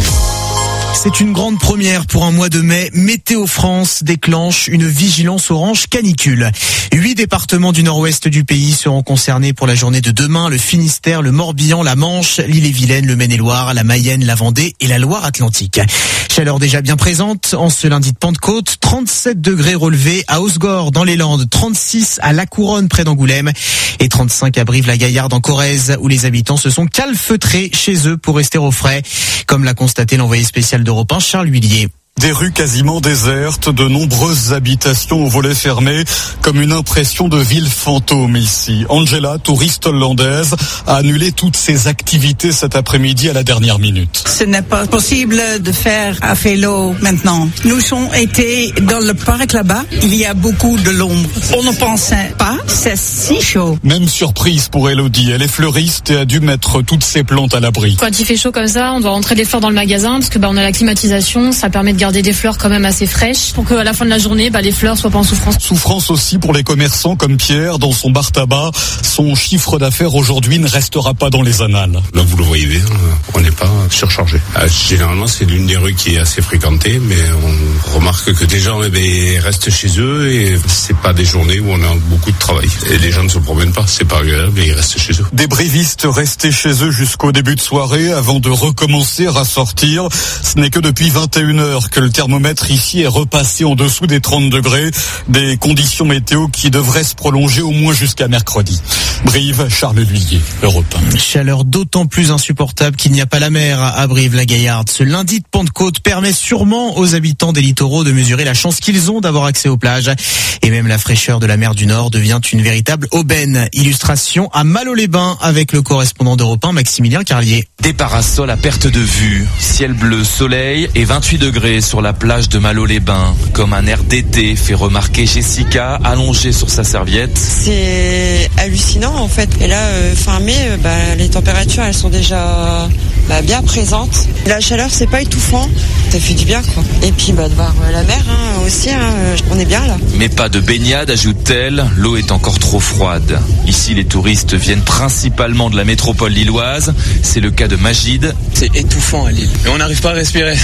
C'est une grande première pour un mois de mai. Météo France déclenche une vigilance orange canicule. Huit départements du nord-ouest du pays seront concernés pour la journée de demain. Le Finistère, le Morbihan, la Manche, l'Ille-et-Vilaine, le Maine-et-Loire, la Mayenne, la Vendée et la Loire-Atlantique. Chaleur déjà bien présente en ce lundi de Pentecôte. trente-sept degrés relevés à Osgore dans les Landes, trente-six à La Couronne près d'Angoulême et trente-cinq à Brive-la-Gaillarde en Corrèze où les habitants se sont calfeutrés chez eux pour rester au frais, comme l'a constaté l'envoyé spécial d'Europe un, Charles Huillier. Des rues quasiment désertes, de nombreuses habitations aux volets fermés, comme une impression de ville fantôme ici. Angela, touriste hollandaise, a annulé toutes ses activités cet après-midi à la dernière minute. Ce n'est pas possible de faire à vélo maintenant. Nous avons été dans le parc là-bas, il y a beaucoup de l'ombre. On ne pensait pas, c'est si chaud. Même surprise pour Elodie, elle est fleuriste et a dû mettre toutes ses plantes à l'abri. Quand il fait chaud comme ça, on doit rentrer des fleurs dans le magasin parce que bah, on a la climatisation, ça permet de garder des fleurs quand même assez fraîches pour qu'à la fin de la journée, bah, les fleurs soient pas en souffrance. Souffrance aussi pour les commerçants comme Pierre dans son bar tabac. Son chiffre d'affaires aujourd'hui ne restera pas dans les annales. Là, vous le voyez bien, on n'est pas surchargé. Euh, généralement, c'est l'une des rues qui est assez fréquentée, mais on remarque que des gens eh bien, restent chez eux et c'est pas des journées où on a beaucoup de travail. Et les gens ne se promènent pas, c'est pas agréable et ils restent chez eux. Des brévistes restés chez eux jusqu'au début de soirée avant de recommencer à sortir. Ce n'est que depuis vingt et une heures que le thermomètre ici est repassé en dessous des trente degrés. Des conditions météo qui devraient se prolonger au moins jusqu'à mercredi. Brive, Charles Huillier, Europe un. Chaleur d'autant plus insupportable qu'il n'y a pas la mer à Brive-la-Gaillarde. Ce lundi de Pentecôte permet sûrement aux habitants des littoraux de mesurer la chance qu'ils ont d'avoir accès aux plages. Et même la fraîcheur de la mer du Nord devient une véritable aubaine. Illustration à Malo-les-Bains avec le correspondant d'Europe un, Maximilien Carlier. Des parasols à perte de vue, ciel bleu, soleil et vingt-huit degrés sur la plage de Malo-les-Bains. Comme un air d'été, fait remarquer Jessica, allongée sur sa serviette. C'est hallucinant en fait. Et là, euh, fin mai, euh, bah, les températures elles sont déjà bah, bien présentes. La chaleur c'est pas étouffant, ça fait du bien quoi. Et puis bah, de voir euh, la mer hein, aussi, hein, euh, on est bien là. Mais pas de baignade, ajoute-t-elle, l'eau est encore trop froide. Ici les touristes viennent principalement de la métropole lilloise, c'est le cas de Magid. C'est étouffant à Lille, mais on n'arrive pas à respirer.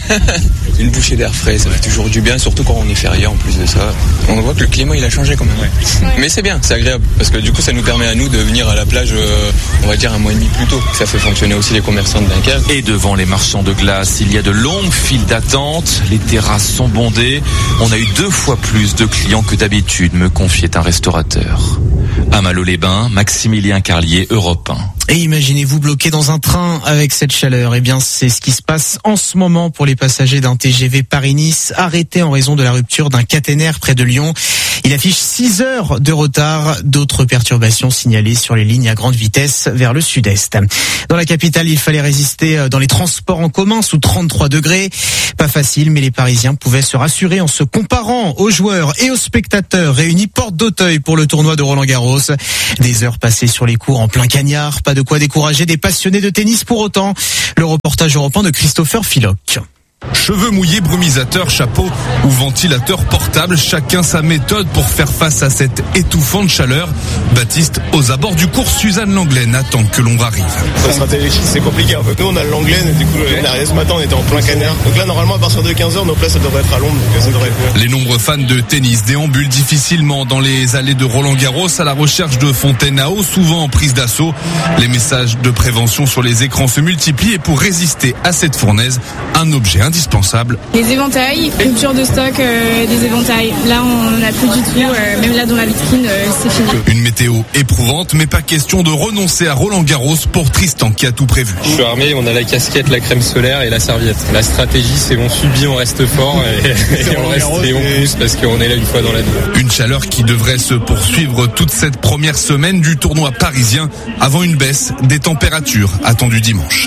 Une bouchée d'air frais, ça fait toujours du bien, surtout quand on est férié en plus de ça. On voit que le climat il a changé quand même. Ouais. Mais c'est bien, c'est agréable, parce que du coup ça nous permet à nous de venir à la plage, euh, on va dire un mois et demi plus tôt. Ça fait fonctionner aussi les commerçants de Dunkerque. Et devant les marchands de glace, il y a de longues files d'attente, les terrasses sont bondées. On a eu deux fois plus de clients que d'habitude, me confiait un restaurateur. À Malo-les-Bains, Maximilien Carlier, Europe un. Et imaginez-vous bloqué dans un train avec cette chaleur. Eh bien, c'est ce qui se passe en ce moment pour les passagers d'un T G V Paris-Nice, arrêté en raison de la rupture d'un caténaire près de Lyon. Il affiche six heures de retard. D'autres perturbations signalées sur les lignes à grande vitesse vers le sud-est. Dans la capitale, il fallait résister dans les transports en commun sous trente-trois degrés. Pas facile, mais les Parisiens pouvaient se rassurer en se comparant aux joueurs et aux spectateurs réunis porte d'Auteuil pour le tournoi de Roland-Garros. Des heures passées sur les cours en plein cagnard. Pas de quoi décourager des passionnés de tennis pour autant. Le reportage européen de Christopher Philoc. Cheveux mouillés, brumisateur, chapeau ou ventilateur portable, chacun sa méthode pour faire face à cette étouffante chaleur. Baptiste, aux abords du cours, Suzanne Langlaine attend que l'on arrive. La stratégie, c'est compliqué. En fait, nous, on a le Langlaine, et du coup, on est arrivé ce matin, on était en plein cagnard. Donc là, normalement, à partir de quinze heures, nos places, ça devrait être à l'ombre, donc ça devrait être mieux. Les nombreux fans de tennis déambulent difficilement dans les allées de Roland-Garros à la recherche de fontaines à eau, souvent en prise d'assaut. Les messages de prévention sur les écrans se multiplient et pour résister à cette fournaise, un objet indispensable. Les éventails, rupture de stock euh, des éventails. Là, on n'en a plus du tout. Euh, même là, dans la vitrine, euh, c'est fini. Une météo éprouvante, mais pas question de renoncer à Roland-Garros pour Tristan qui a tout prévu. Je suis armé, on a la casquette, la crème solaire et la serviette. La stratégie, c'est on subit, on reste fort et, et on reste et on pousse parce qu'on est là une fois dans la vie. Une chaleur qui devrait se poursuivre toute cette première semaine du tournoi parisien avant une baisse des températures attendues dimanche.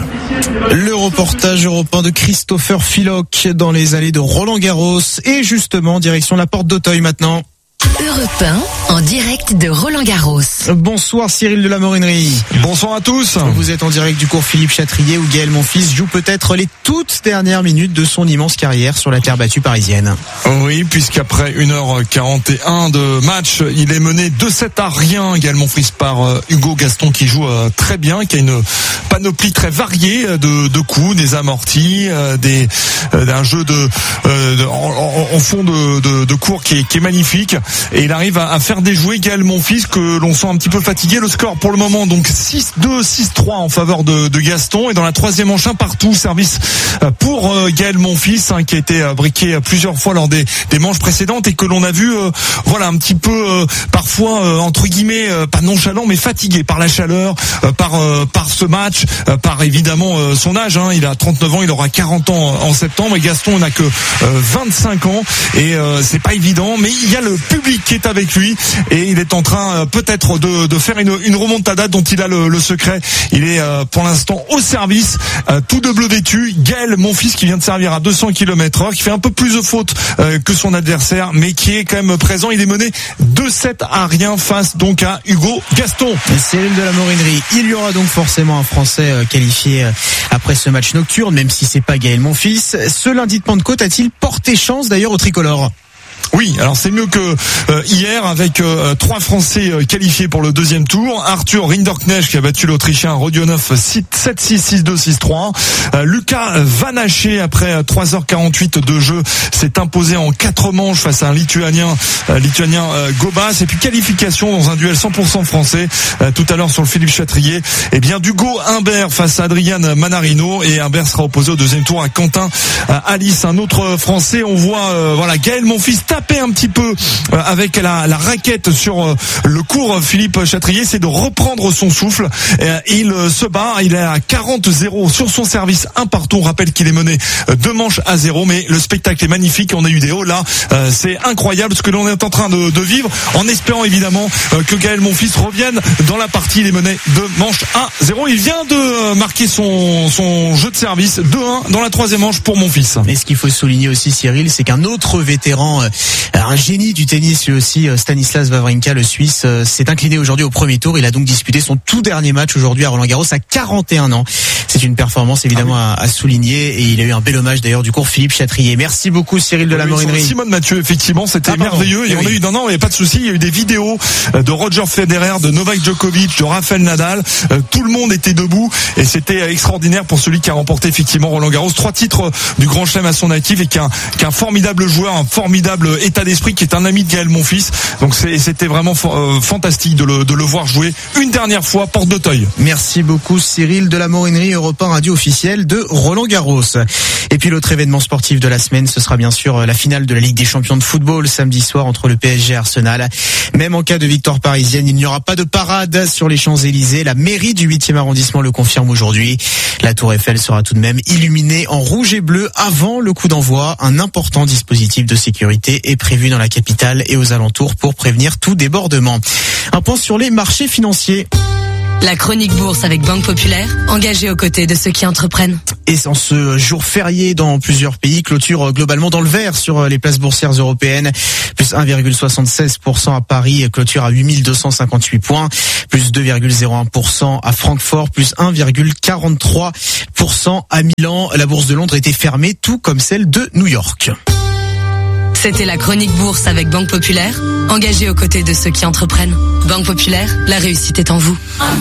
Le reportage européen de Christopher Philoc dans les allées de Roland-Garros et justement direction la porte d'Auteuil maintenant. Europe un en direct de Roland-Garros. Bonsoir Cyril de la Morinerie. Bonsoir à tous. Vous êtes en direct du cours Philippe Chatrier où Gaël Monfils joue peut-être les toutes dernières minutes de son immense carrière sur la terre battue parisienne. Oui, puisqu'après une heure quarante et un de match, il est mené deux sept à rien, Gaël Monfils, par Hugo Gaston qui joue très bien, qui a une panoplie très variée de, de coups, des amortis, des, d'un jeu de, de en, en fond de, de, de cours qui est, qui est magnifique. Et il arrive à, à faire déjouer Gaël Monfils que l'on sent un petit peu fatigué. Le score pour le moment donc six deux, six trois en faveur de, de Gaston. Et dans la troisième manche, un partout, service pour euh, Gaël Monfils hein, qui a été euh, briqué plusieurs fois lors des, des manches précédentes et que l'on a vu euh, voilà un petit peu euh, parfois euh, entre guillemets euh, pas nonchalant mais fatigué par la chaleur, euh, par euh, par ce match, euh, par évidemment euh, son âge. Hein. Il a trente-neuf ans, il aura quarante ans en septembre et Gaston n'a que euh, vingt-cinq ans et euh, c'est pas évident. Mais il y a le public qui est avec lui et il est en train euh, peut-être de, de faire une, une remontada dont il a le, le secret. Il est euh, pour l'instant au service, euh, tout de bleu vêtu. Gaël Monfils qui vient de servir à deux cents kilomètres heure, qui fait un peu plus de fautes euh, que son adversaire, mais qui est quand même présent. Il est mené deux sept à rien face donc à Hugo Gaston. Cyril de la Morinerie, il y aura donc forcément un Français euh, qualifié euh, après ce match nocturne, même si c'est pas Gaël Monfils. Ce lundi de Pentecôte a-t-il porté chance d'ailleurs au tricolore ? Oui, alors c'est mieux que euh, hier avec euh, trois Français euh, qualifiés pour le deuxième tour. Arthur Rinderknecht qui a battu l'Autrichien Rodionov sept six, six deux, six trois. Euh, Lucas Vanaché après trois heures quarante-huit de jeu s'est imposé en quatre manches face à un Lituanien, euh, Lituanien euh, Gobas. Et puis qualification dans un duel cent pour cent français euh, tout à l'heure sur le Philippe Chatrier. Et bien d'Hugo Humbert face à Adrian Manarino et Humbert sera opposé au deuxième tour à Quentin euh, Alice, un autre Français. On voit euh, voilà Gaël Monfils taper un petit peu avec la, la raquette sur le court. Philippe Chatrier, c'est de reprendre son souffle. Il se bat, il est à quarante zéro sur son service, un partout. On rappelle qu'il est mené deux manches à zéro, mais le spectacle est magnifique. On a eu des hauts là, c'est incroyable ce que l'on est en train de, de vivre, en espérant évidemment que Gaël Monfils revienne dans la partie. Il est mené deux manches à zéro. Il vient de marquer son, son jeu de service deux un dans la troisième manche pour Monfils. Et ce qu'il faut souligner aussi, Cyril, c'est qu'un autre vétéran, un génie du tennis lui aussi, Stanislas Wawrinka, le Suisse, s'est incliné aujourd'hui au premier tour. Il a donc disputé son tout dernier match aujourd'hui à Roland-Garros à quarante et un ans. C'est une performance évidemment ah oui. à, à souligner et il a eu un bel hommage d'ailleurs du cours Philippe Chatrier. Merci beaucoup Cyril de la Morinerie. Simone Mathieu, effectivement, c'était ah, merveilleux. Et oui. on a eu, non, non, il n'y a pas de souci. Il y a eu des vidéos de Roger Federer, de Novak Djokovic, de Rafael Nadal. Tout le monde était debout et c'était extraordinaire pour celui qui a remporté effectivement Roland-Garros. Trois titres du Grand Chelem à son actif et qui est un, qui est un formidable joueur, un formidable état d'esprit, qui est un ami de Gaël Monfils. Donc c'est, c'était vraiment euh, fantastique de le, de le voir jouer une dernière fois porte d'Auteuil. Merci beaucoup Cyril de la Morinerie, Europe un radio officielle de Roland Garros. Et puis l'autre événement sportif de la semaine, ce sera bien sûr la finale de la Ligue des Champions de football samedi soir entre le P S G et Arsenal. Même en cas de victoire parisienne, il n'y aura pas de parade sur les Champs-Élysées. La mairie du huitième arrondissement le confirme aujourd'hui. La Tour Eiffel sera tout de même illuminée en rouge et bleu avant le coup d'envoi. Un important dispositif de sécurité est prévu dans la capitale et aux alentours pour prévenir tout débordement. Un point sur les marchés financiers. La chronique bourse avec Banque Populaire, engagée aux côtés de ceux qui entreprennent. Et en ce jour férié dans plusieurs pays, clôture globalement dans le vert sur les places boursières européennes. Plus un virgule soixante-seize pour cent à Paris, clôture à huit mille deux cent cinquante-huit points. Plus deux virgule zéro un pour cent à Francfort, plus un virgule quarante-trois pour cent à Milan. La bourse de Londres était fermée, tout comme celle de New York. C'était la chronique bourse avec Banque Populaire, engagée aux côtés de ceux qui entreprennent. Banque Populaire, la réussite est en vous.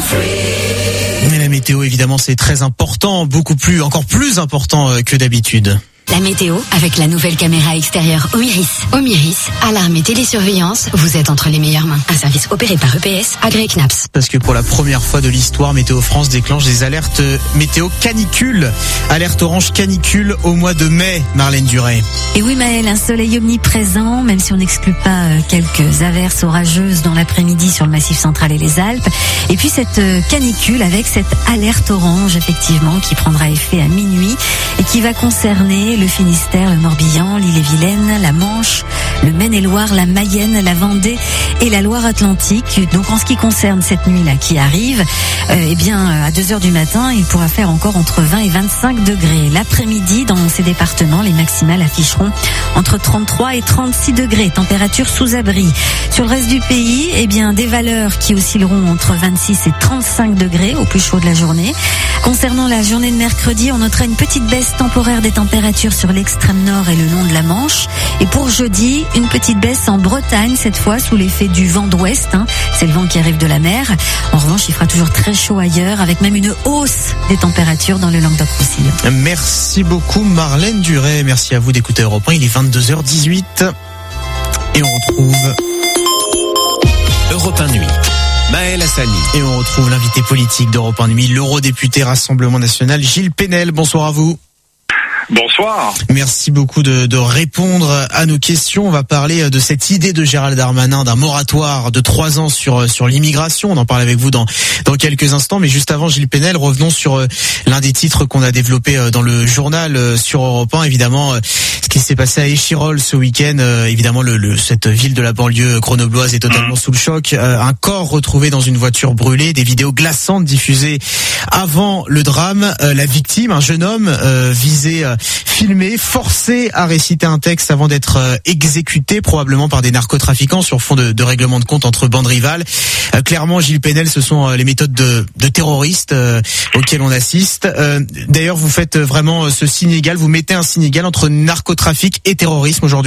Mais la météo, évidemment, c'est très important, beaucoup plus, encore plus important que d'habitude. La météo avec la nouvelle caméra extérieure Omiris. Omiris, alarme et télésurveillance, vous êtes entre les meilleures mains. Un service opéré par E P S, agréé C N A P S. Parce que pour la première fois de l'histoire, Météo France déclenche des alertes météo canicule. Alerte orange canicule au mois de mai, Marlène Duret. Et oui Maëlle, un soleil omniprésent, même si on n'exclut pas quelques averses orageuses dans l'après-midi sur le Massif central et les Alpes. Et puis cette canicule avec cette alerte orange, effectivement, qui prendra effet à minuit et qui va concerner le Finistère, le Morbihan, l'Ille-et-Vilaine, la Manche, le Maine-et-Loire, la Mayenne, la Vendée et la Loire-Atlantique. Donc en ce qui concerne cette nuit-là qui arrive, euh, eh bien à deux heures du matin, il pourra faire encore entre vingt et vingt-cinq degrés. L'après-midi, dans ces départements, les maximales afficheront entre trente-trois et trente-six degrés, température sous abri. Sur le reste du pays, eh bien des valeurs qui oscilleront entre vingt-six et trente-cinq degrés au plus chaud de la journée. Concernant la journée de mercredi, on notera une petite baisse temporaire des températures sur l'extrême nord et le long de la Manche. Et pour jeudi, une petite baisse en Bretagne, cette fois sous l'effet du vent d'ouest. Hein. C'est le vent qui arrive de la mer. En revanche, il fera toujours très chaud ailleurs, avec même une hausse des températures dans le Languedoc-Roussillon. Merci beaucoup Marlène Duret. Merci à vous d'écouter Europe un. Il est vingt-deux heures dix-huit. Et on retrouve Europe un Nuit. Maëlle Hassani. Et on retrouve l'invité politique d'Europe un Nuit, l'eurodéputé Rassemblement National, Gilles Pénel. Bonsoir à vous. Bonsoir. Merci beaucoup de, de répondre à nos questions. On va parler de cette idée de Gérald Darmanin d'un moratoire de trois ans sur sur l'immigration. On en parle avec vous dans dans quelques instants. Mais juste avant, Gilles Pénel, revenons sur l'un des titres qu'on a développé dans le journal sur Europe un. Évidemment, ce qui s'est passé à Échirolles ce week-end. Évidemment, le, le cette ville de la banlieue grenobloise est totalement sous le choc. Un corps retrouvé dans une voiture brûlée, des vidéos glaçantes diffusées avant le drame. La victime, un jeune homme visé, filmé, forcé à réciter un texte avant d'être exécuté, probablement par des narcotrafiquants sur fond de, de règlement de compte entre bandes rivales. Euh, clairement, Gilles Pénel, ce sont les méthodes de, de terroristes euh, auxquelles on assiste. Euh, d'ailleurs, vous faites vraiment ce signe égal, vous mettez un signe égal entre narcotrafic et terrorisme aujourd'hui ?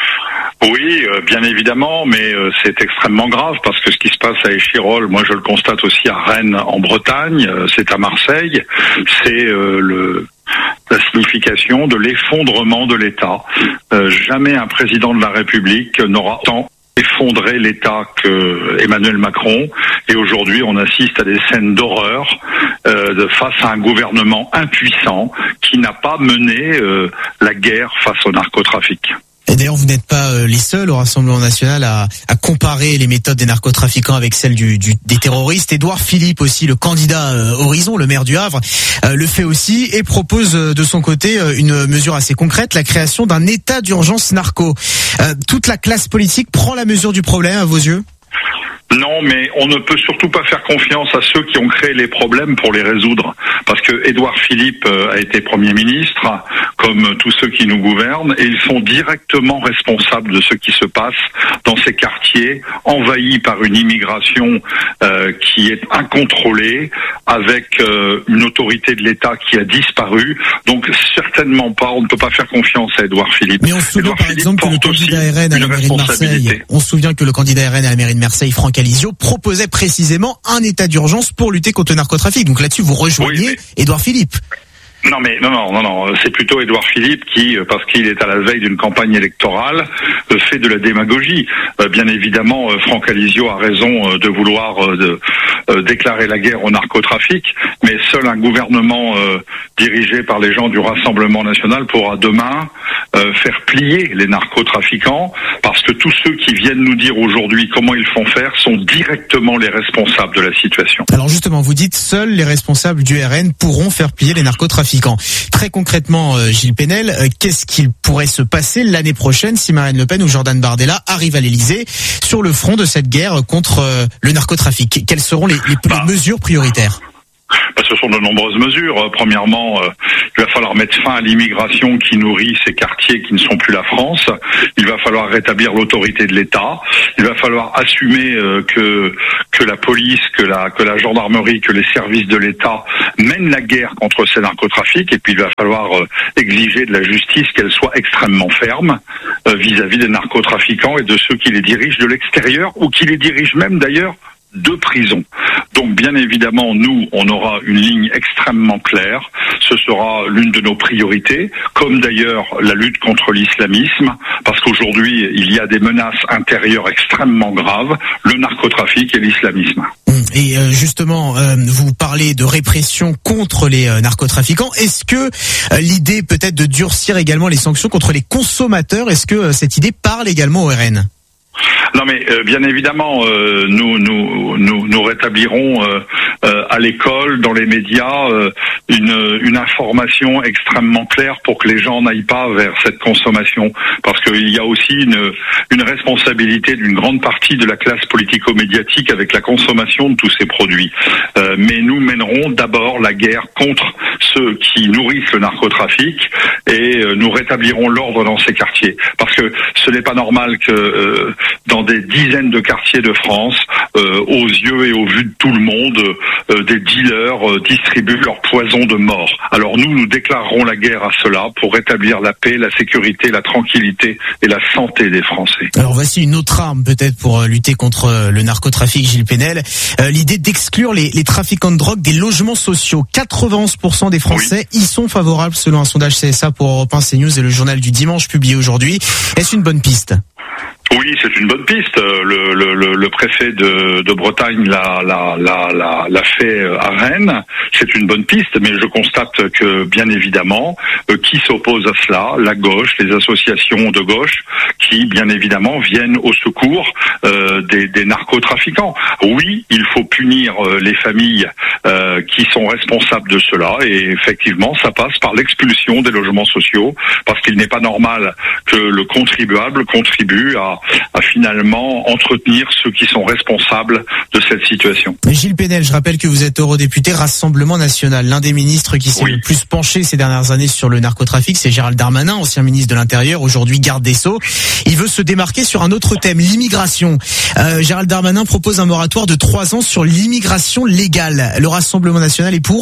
Oui, euh, bien évidemment, mais euh, c'est extrêmement grave parce que ce qui se passe à Échirolles, moi je le constate aussi à Rennes en Bretagne, euh, c'est à Marseille, c'est euh, le la signification de l'effondrement de l'État. Euh, jamais un président de la République n'aura tant effondré l'État que Emmanuel Macron, et aujourd'hui on assiste à des scènes d'horreur euh, de, face à un gouvernement impuissant qui n'a pas mené euh, la guerre face au narcotrafic. Et d'ailleurs, vous n'êtes pas les seuls au Rassemblement National à, à comparer les méthodes des narcotrafiquants avec celles du, du, des terroristes. Édouard Philippe aussi, le candidat euh, Horizon, le maire du Havre, euh, le fait aussi et propose euh, de son côté euh, une mesure assez concrète, la création d'un état d'urgence narco. Euh, toute la classe politique prend la mesure du problème à vos yeux ? Non, mais on ne peut surtout pas faire confiance à ceux qui ont créé les problèmes pour les résoudre. Parce que Édouard Philippe a été Premier ministre, comme tous ceux qui nous gouvernent, et ils sont directement responsables de ce qui se passe dans ces quartiers envahis par une immigration euh, qui est incontrôlée, avec euh, une autorité de l'État qui a disparu. Donc certainement pas, on ne peut pas faire confiance à Édouard Philippe. Mais on se souvient par exemple que le candidat R N à la mairie de Marseille, on se souvient que le candidat R N à la mairie de Marseille, Franck Alizio, proposait précisément un état d'urgence pour lutter contre le narcotrafic. Donc là-dessus, vous rejoignez oui, mais... Édouard Philippe. Non mais non non non non, c'est plutôt Édouard Philippe qui, parce qu'il est à la veille d'une campagne électorale, fait de la démagogie. Euh, bien évidemment, euh, Franck Alizio a raison euh, de vouloir euh, de, euh, déclarer la guerre au narcotrafic, mais seul un gouvernement euh, dirigé par les gens du Rassemblement national pourra demain euh, faire plier les narcotrafiquants, parce que tous ceux qui viennent nous dire aujourd'hui comment ils font faire sont directement les responsables de la situation. Alors justement, vous dites seuls les responsables du R N pourront faire plier les narcotrafiquants. Très concrètement, euh, Gilles Penel, euh, qu'est-ce qu'il pourrait se passer l'année prochaine si Marine Le Pen ou Jordan Bardella arrivent à l'Élysée sur le front de cette guerre contre euh, le narcotrafic? Quelles seront les, les, les mesures prioritaires? Bah, ce sont de nombreuses mesures. Premièrement, euh, il va falloir mettre fin à l'immigration qui nourrit ces quartiers qui ne sont plus la France. Il va falloir rétablir l'autorité de l'État. Il va falloir assumer euh, que que la police, que la que la gendarmerie, que les services de l'État mènent la guerre contre ces narcotrafics. Et puis il va falloir euh, exiger de la justice qu'elle soit extrêmement ferme euh, vis-à-vis des narcotrafiquants et de ceux qui les dirigent de l'extérieur ou qui les dirigent même d'ailleurs de prison. Donc bien évidemment, nous, on aura une ligne extrêmement claire. Ce sera l'une de nos priorités, comme d'ailleurs la lutte contre l'islamisme, parce qu'aujourd'hui, il y a des menaces intérieures extrêmement graves, le narcotrafic et l'islamisme. Et justement, euh, vous parlez de répression contre les euh, narcotrafiquants. Est-ce que euh, l'idée peut-être de durcir également les sanctions contre les consommateurs, est-ce que euh, cette idée parle également au R N ? Non mais euh, bien évidemment, euh, nous, nous nous nous rétablirons euh, euh, à l'école, dans les médias, euh, une une information extrêmement claire pour que les gens n'aillent pas vers cette consommation, parce qu'il y a aussi une une responsabilité d'une grande partie de la classe politico-médiatique avec la consommation de tous ces produits. Euh, mais nous mènerons d'abord la guerre contre ceux qui nourrissent le narcotrafic et euh, nous rétablirons l'ordre dans ces quartiers, parce que ce n'est pas normal que euh, dans des dizaines de quartiers de France, euh, aux yeux et au vu de tout le monde, euh, des dealers euh, distribuent leur poison de mort. Alors nous, nous déclarerons la guerre à cela pour rétablir la paix, la sécurité, la tranquillité et la santé des Français. Alors voici une autre arme peut-être pour lutter contre le narcotrafic, Gilles Penel. Euh, l'idée d'exclure les, les trafiquants de drogue des logements sociaux. quatre-vingt-onze pour cent des Français oui. y sont favorables selon un sondage C S A pour Europe un, CNews et le journal du dimanche publié aujourd'hui. Est-ce une bonne piste ? Oui, c'est une bonne piste. Le, le, le, le préfet de, de Bretagne l'a, l'a, l'a, l'a, l'a fait à Rennes. C'est une bonne piste, mais je constate que, bien évidemment, euh, qui s'oppose à cela? La gauche, les associations de gauche, qui, bien évidemment, viennent au secours euh, des, des narcotrafiquants. Oui, il faut punir euh, les familles euh, qui sont responsables de cela, et effectivement, ça passe par l'expulsion des logements sociaux, parce qu'il n'est pas normal que le contribuable contribue à à finalement entretenir ceux qui sont responsables de cette situation. Gilles Penel, je rappelle que vous êtes eurodéputé Rassemblement National. L'un des ministres qui s'est oui. le plus penché ces dernières années sur le narcotrafic, c'est Gérald Darmanin, ancien ministre de l'Intérieur, aujourd'hui garde des Sceaux. Il veut se démarquer sur un autre thème, l'immigration. Euh, Gérald Darmanin propose un moratoire de trois ans sur l'immigration légale. Le Rassemblement National est pour ?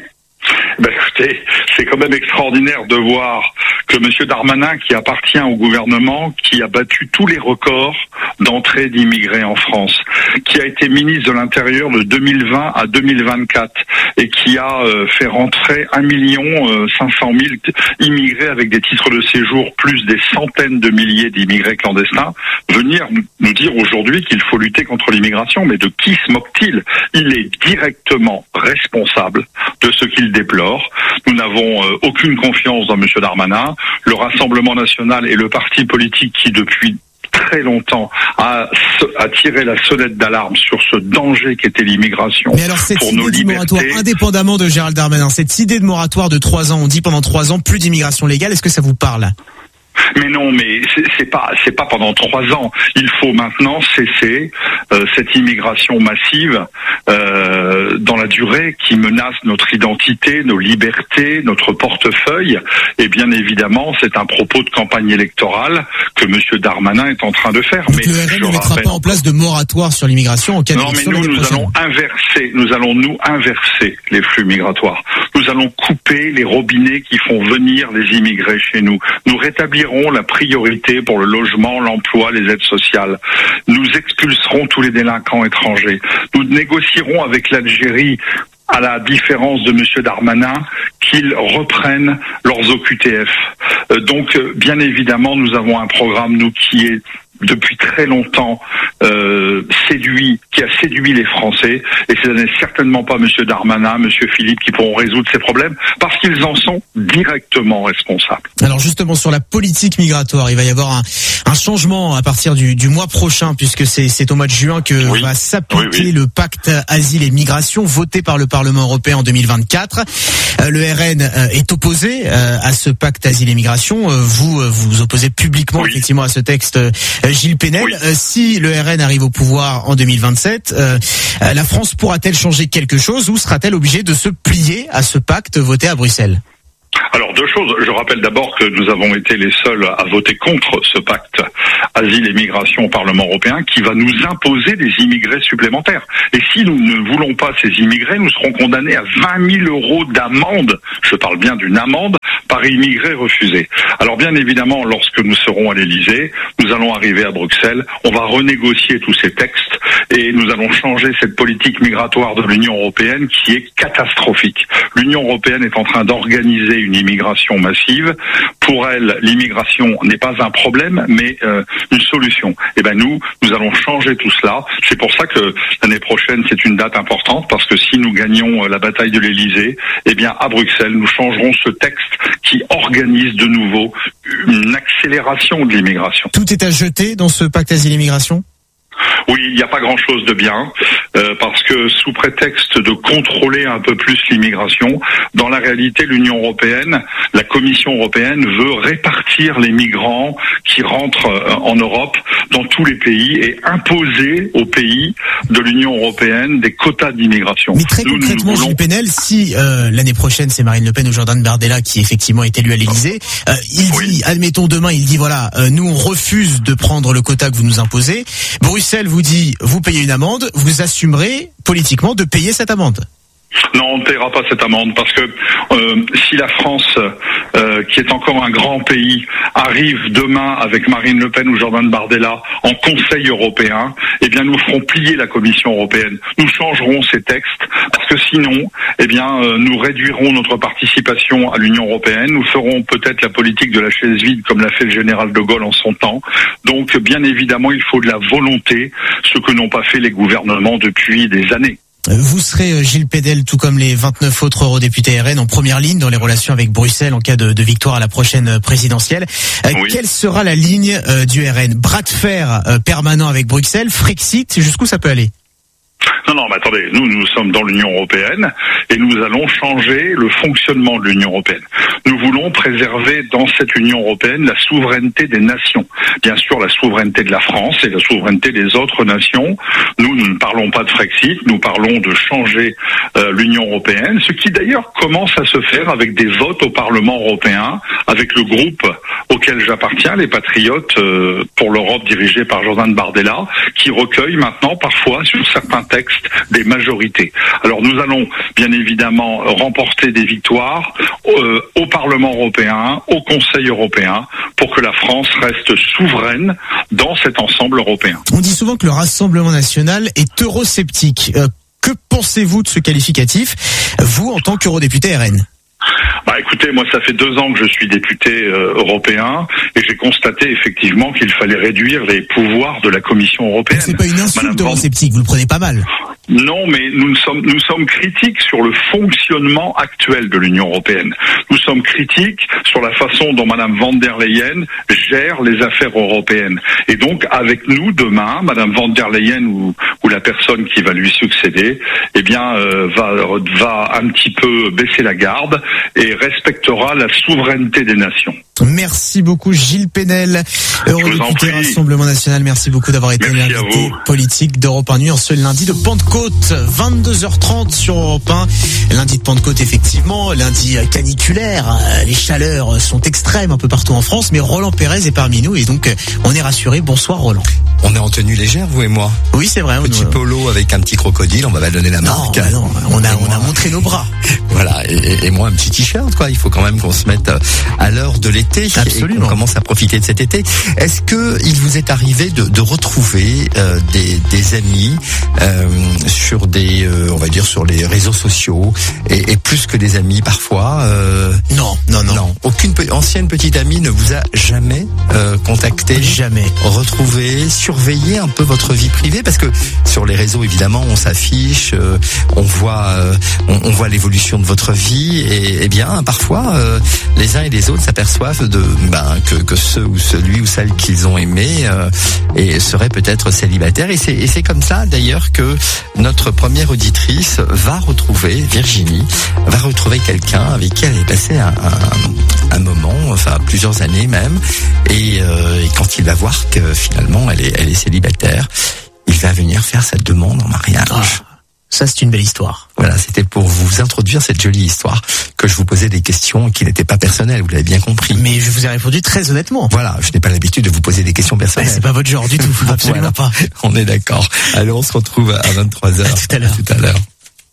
Ben écoutez, c'est quand même extraordinaire de voir que M. Darmanin, qui appartient au gouvernement, qui a battu tous les records d'entrée d'immigrés en France, qui a été ministre de l'Intérieur de deux mille vingt à deux mille vingt-quatre et qui a euh, fait rentrer un million cinq cent mille immigrés avec des titres de séjour, plus des centaines de milliers d'immigrés clandestins, venir nous dire aujourd'hui qu'il faut lutter contre l'immigration. Mais de qui se moque-t-il? Il est directement responsable de ce qu'il déplore. Nous n'avons euh, aucune confiance dans M. Darmanin. Le Rassemblement National est le parti politique qui, depuis très longtemps, a, a tiré la sonnette d'alarme sur ce danger qu'était l'immigration. Mais alors cette pour idée nos du libertés... moratoire, indépendamment de Gérald Darmanin, cette idée de moratoire de trois ans, on dit pendant trois ans, plus d'immigration légale, est-ce que ça vous parle ? Mais non, mais c'est, c'est pas, c'est pas pendant trois ans. Il faut maintenant cesser euh, cette immigration massive euh, dans la durée qui menace notre identité, nos libertés, notre portefeuille. Et bien évidemment, c'est un propos de campagne électorale que M. Darmanin est en train de faire. Donc mais le R N ne mettra pas en place de moratoire sur l'immigration en cas d'élection. Non, mais nous, nous allons inverser, nous allons nous inverser les flux migratoires. Nous allons couper les robinets qui font venir les immigrés chez nous. Nous rétablirons la priorité pour le logement, l'emploi, les aides sociales. Nous expulserons tous les délinquants étrangers. Nous négocierons avec l'Algérie à la différence de Monsieur Darmanin, qu'ils reprennent leurs O Q T F. Euh, donc, euh, bien évidemment, nous avons un programme, nous, qui est depuis très longtemps euh, séduit, qui a séduit les Français, et ce n'est certainement pas Monsieur Darmanin, Monsieur Philippe qui pourront résoudre ces problèmes, parce qu'ils en sont directement responsables. Alors justement, sur la politique migratoire, il va y avoir un, un changement à partir du, du mois prochain, puisque c'est, c'est au mois de juin que oui. va s'appliquer oui, oui. le pacte Asile et Migration voté par le Parlement européen en deux mille vingt-quatre. Euh, le R N euh, est opposé euh, à ce pacte Asile et Migration. Euh, vous, euh, vous vous opposez publiquement oui. effectivement à ce texte. Euh, Gilles Pénel, oui. euh, si le R N arrive au pouvoir en deux mille vingt-sept, euh, euh, la France pourra-t-elle changer quelque chose ou sera-t-elle obligée de se plier à ce pacte voté à Bruxelles ? Alors, deux choses. Je rappelle d'abord que nous avons été les seuls à voter contre ce pacte Asile et Migration au Parlement européen qui va nous imposer des immigrés supplémentaires. Et si nous ne voulons pas ces immigrés, nous serons condamnés à vingt mille euros d'amende. Je parle bien d'une amende par immigré refusé. Alors bien évidemment, lorsque nous serons à l'Élysée, nous allons arriver à Bruxelles, on va renégocier tous ces textes et nous allons changer cette politique migratoire de l'Union européenne qui est catastrophique. L'Union européenne est en train d'organiser une immigration massive. Pour elle, l'immigration n'est pas un problème, mais euh, une solution. Et ben nous, nous allons changer tout cela. C'est pour ça que l'année prochaine, c'est une date importante, parce que si nous gagnons la bataille de l'Élysée, eh bien à Bruxelles, nous changerons ce texte qui organise de nouveau une accélération de l'immigration. Tout est à jeter dans ce pacte Asile et Migration ? Oui, il n'y a pas grand-chose de bien, euh, parce que sous prétexte de contrôler un peu plus l'immigration, dans la réalité, l'Union européenne, la Commission européenne veut répartir les migrants qui rentrent euh, en Europe dans tous les pays et imposer aux pays de l'Union européenne des quotas d'immigration. Mais très nous, concrètement, voulons... Gilles Pénel, si euh, l'année prochaine c'est Marine Le Pen ou Jordan Bardella qui effectivement est élu à l'Élysée, euh, il oui. dit, admettons demain, il dit voilà, euh, nous on refuse de prendre le quota que vous nous imposez. Bruxelles vous dit, vous payez une amende, vous assumerez politiquement de payer cette amende. Non, on ne paiera pas cette amende parce que euh, si la France, euh, qui est encore un grand pays, arrive demain avec Marine Le Pen ou Jordan Bardella en Conseil européen, eh bien nous ferons plier la Commission européenne. Nous changerons ces textes parce que sinon, eh bien euh, nous réduirons notre participation à l'Union européenne. Nous ferons peut-être la politique de la chaise vide comme l'a fait le général de Gaulle en son temps. Donc, bien évidemment, il faut de la volonté, ce que n'ont pas fait les gouvernements depuis des années. Vous serez, Gilles Pénel, tout comme les vingt-neuf autres eurodéputés R N, en première ligne dans les relations avec Bruxelles en cas de, de victoire à la prochaine présidentielle. Oui. Quelle sera la ligne euh, du R N ? Bras de fer euh, permanent avec Bruxelles, Frexit, jusqu'où ça peut aller ? Non, non, mais attendez, nous, nous sommes dans l'Union européenne et nous allons changer le fonctionnement de l'Union européenne. Nous voulons préserver dans cette Union européenne la souveraineté des nations. Bien sûr, la souveraineté de la France et la souveraineté des autres nations. Nous, nous ne parlons pas de Frexit, nous parlons de changer euh, l'Union européenne, ce qui d'ailleurs commence à se faire avec des votes au Parlement européen, avec le groupe auquel j'appartiens, les Patriotes euh, pour l'Europe dirigé par Jordan Bardella, qui recueille maintenant parfois sur certains textes des majorités. Alors nous allons bien évidemment remporter des victoires euh, au Parlement européen, au Conseil européen, pour que la France reste souveraine dans cet ensemble européen. On dit souvent que le Rassemblement national est eurosceptique. Euh, que pensez-vous de ce qualificatif, vous en tant qu'eurodéputé R N ? Bah écoutez, moi ça fait deux ans que je suis député euh, européen et j'ai constaté effectivement qu'il fallait réduire les pouvoirs de la Commission européenne. C'est pas une insulte eurosceptique, vous le prenez pas mal. Non, mais nous sommes, nous sommes critiques sur le fonctionnement actuel de l'Union européenne. Nous sommes critiques sur la façon dont Madame van der Leyen gère les affaires européennes. Et donc, avec nous, demain, Madame van der Leyen ou, ou la personne qui va lui succéder, eh bien, euh, va, va un petit peu baisser la garde et respectera la souveraineté des nations. Merci beaucoup Gilles Pénel, eurodéputé Rassemblement National. Merci beaucoup d'avoir été l'invité politique d'Europe un Nuit en ce lundi de Pentecôte, vingt-deux heures trente sur Europe un. Lundi de Pentecôte effectivement, lundi caniculaire, les chaleurs sont extrêmes un peu partout en France, mais Roland Pérez est parmi nous et donc on est rassuré. Bonsoir Roland. On est en tenue légère, vous et moi. Oui, c'est vrai. Petit on... polo avec un petit crocodile, on va pas donner la marque. Non, non on a, on a montré nos bras. Voilà, et, et moi un petit t-shirt, quoi. Il faut quand même qu'on se mette à l'heure de l'été. été. Absolument. Et on commence à profiter de cet été. Est-ce que il vous est arrivé de, de retrouver euh, des, des amis euh, sur des, euh, on va dire sur les réseaux sociaux et, et plus que des amis parfois euh, Non, non, non. Non. Aucune pe- ancienne petite amie ne vous a jamais euh, contacté, jamais retrouvé, surveillé un peu votre vie privée, parce que sur les réseaux évidemment on s'affiche, euh, on voit, euh, on, on voit l'évolution de votre vie et, et bien parfois euh, les uns et les autres s'aperçoivent de ben que, que ceux ou celui ou celle qu'ils ont aimé euh, et serait peut-être célibataire, et c'est et c'est comme ça d'ailleurs que notre première auditrice va retrouver, Virginie va retrouver quelqu'un avec qui elle est passée un, un, un moment, enfin plusieurs années même, et, euh, et quand il va voir que finalement elle est elle est célibataire, il va venir faire sa demande en mariage. Oh, ça c'est une belle histoire. Voilà, c'était pour vous introduire cette jolie histoire que je vous posais des questions qui n'étaient pas personnelles, vous l'avez bien compris. Mais je vous ai répondu très honnêtement. Voilà, je n'ai pas l'habitude de vous poser des questions personnelles. Bah, c'est pas votre genre du tout, absolument voilà. pas. On est d'accord. Alors on se retrouve à vingt-trois heures. À tout à l'heure. À tout à l'heure.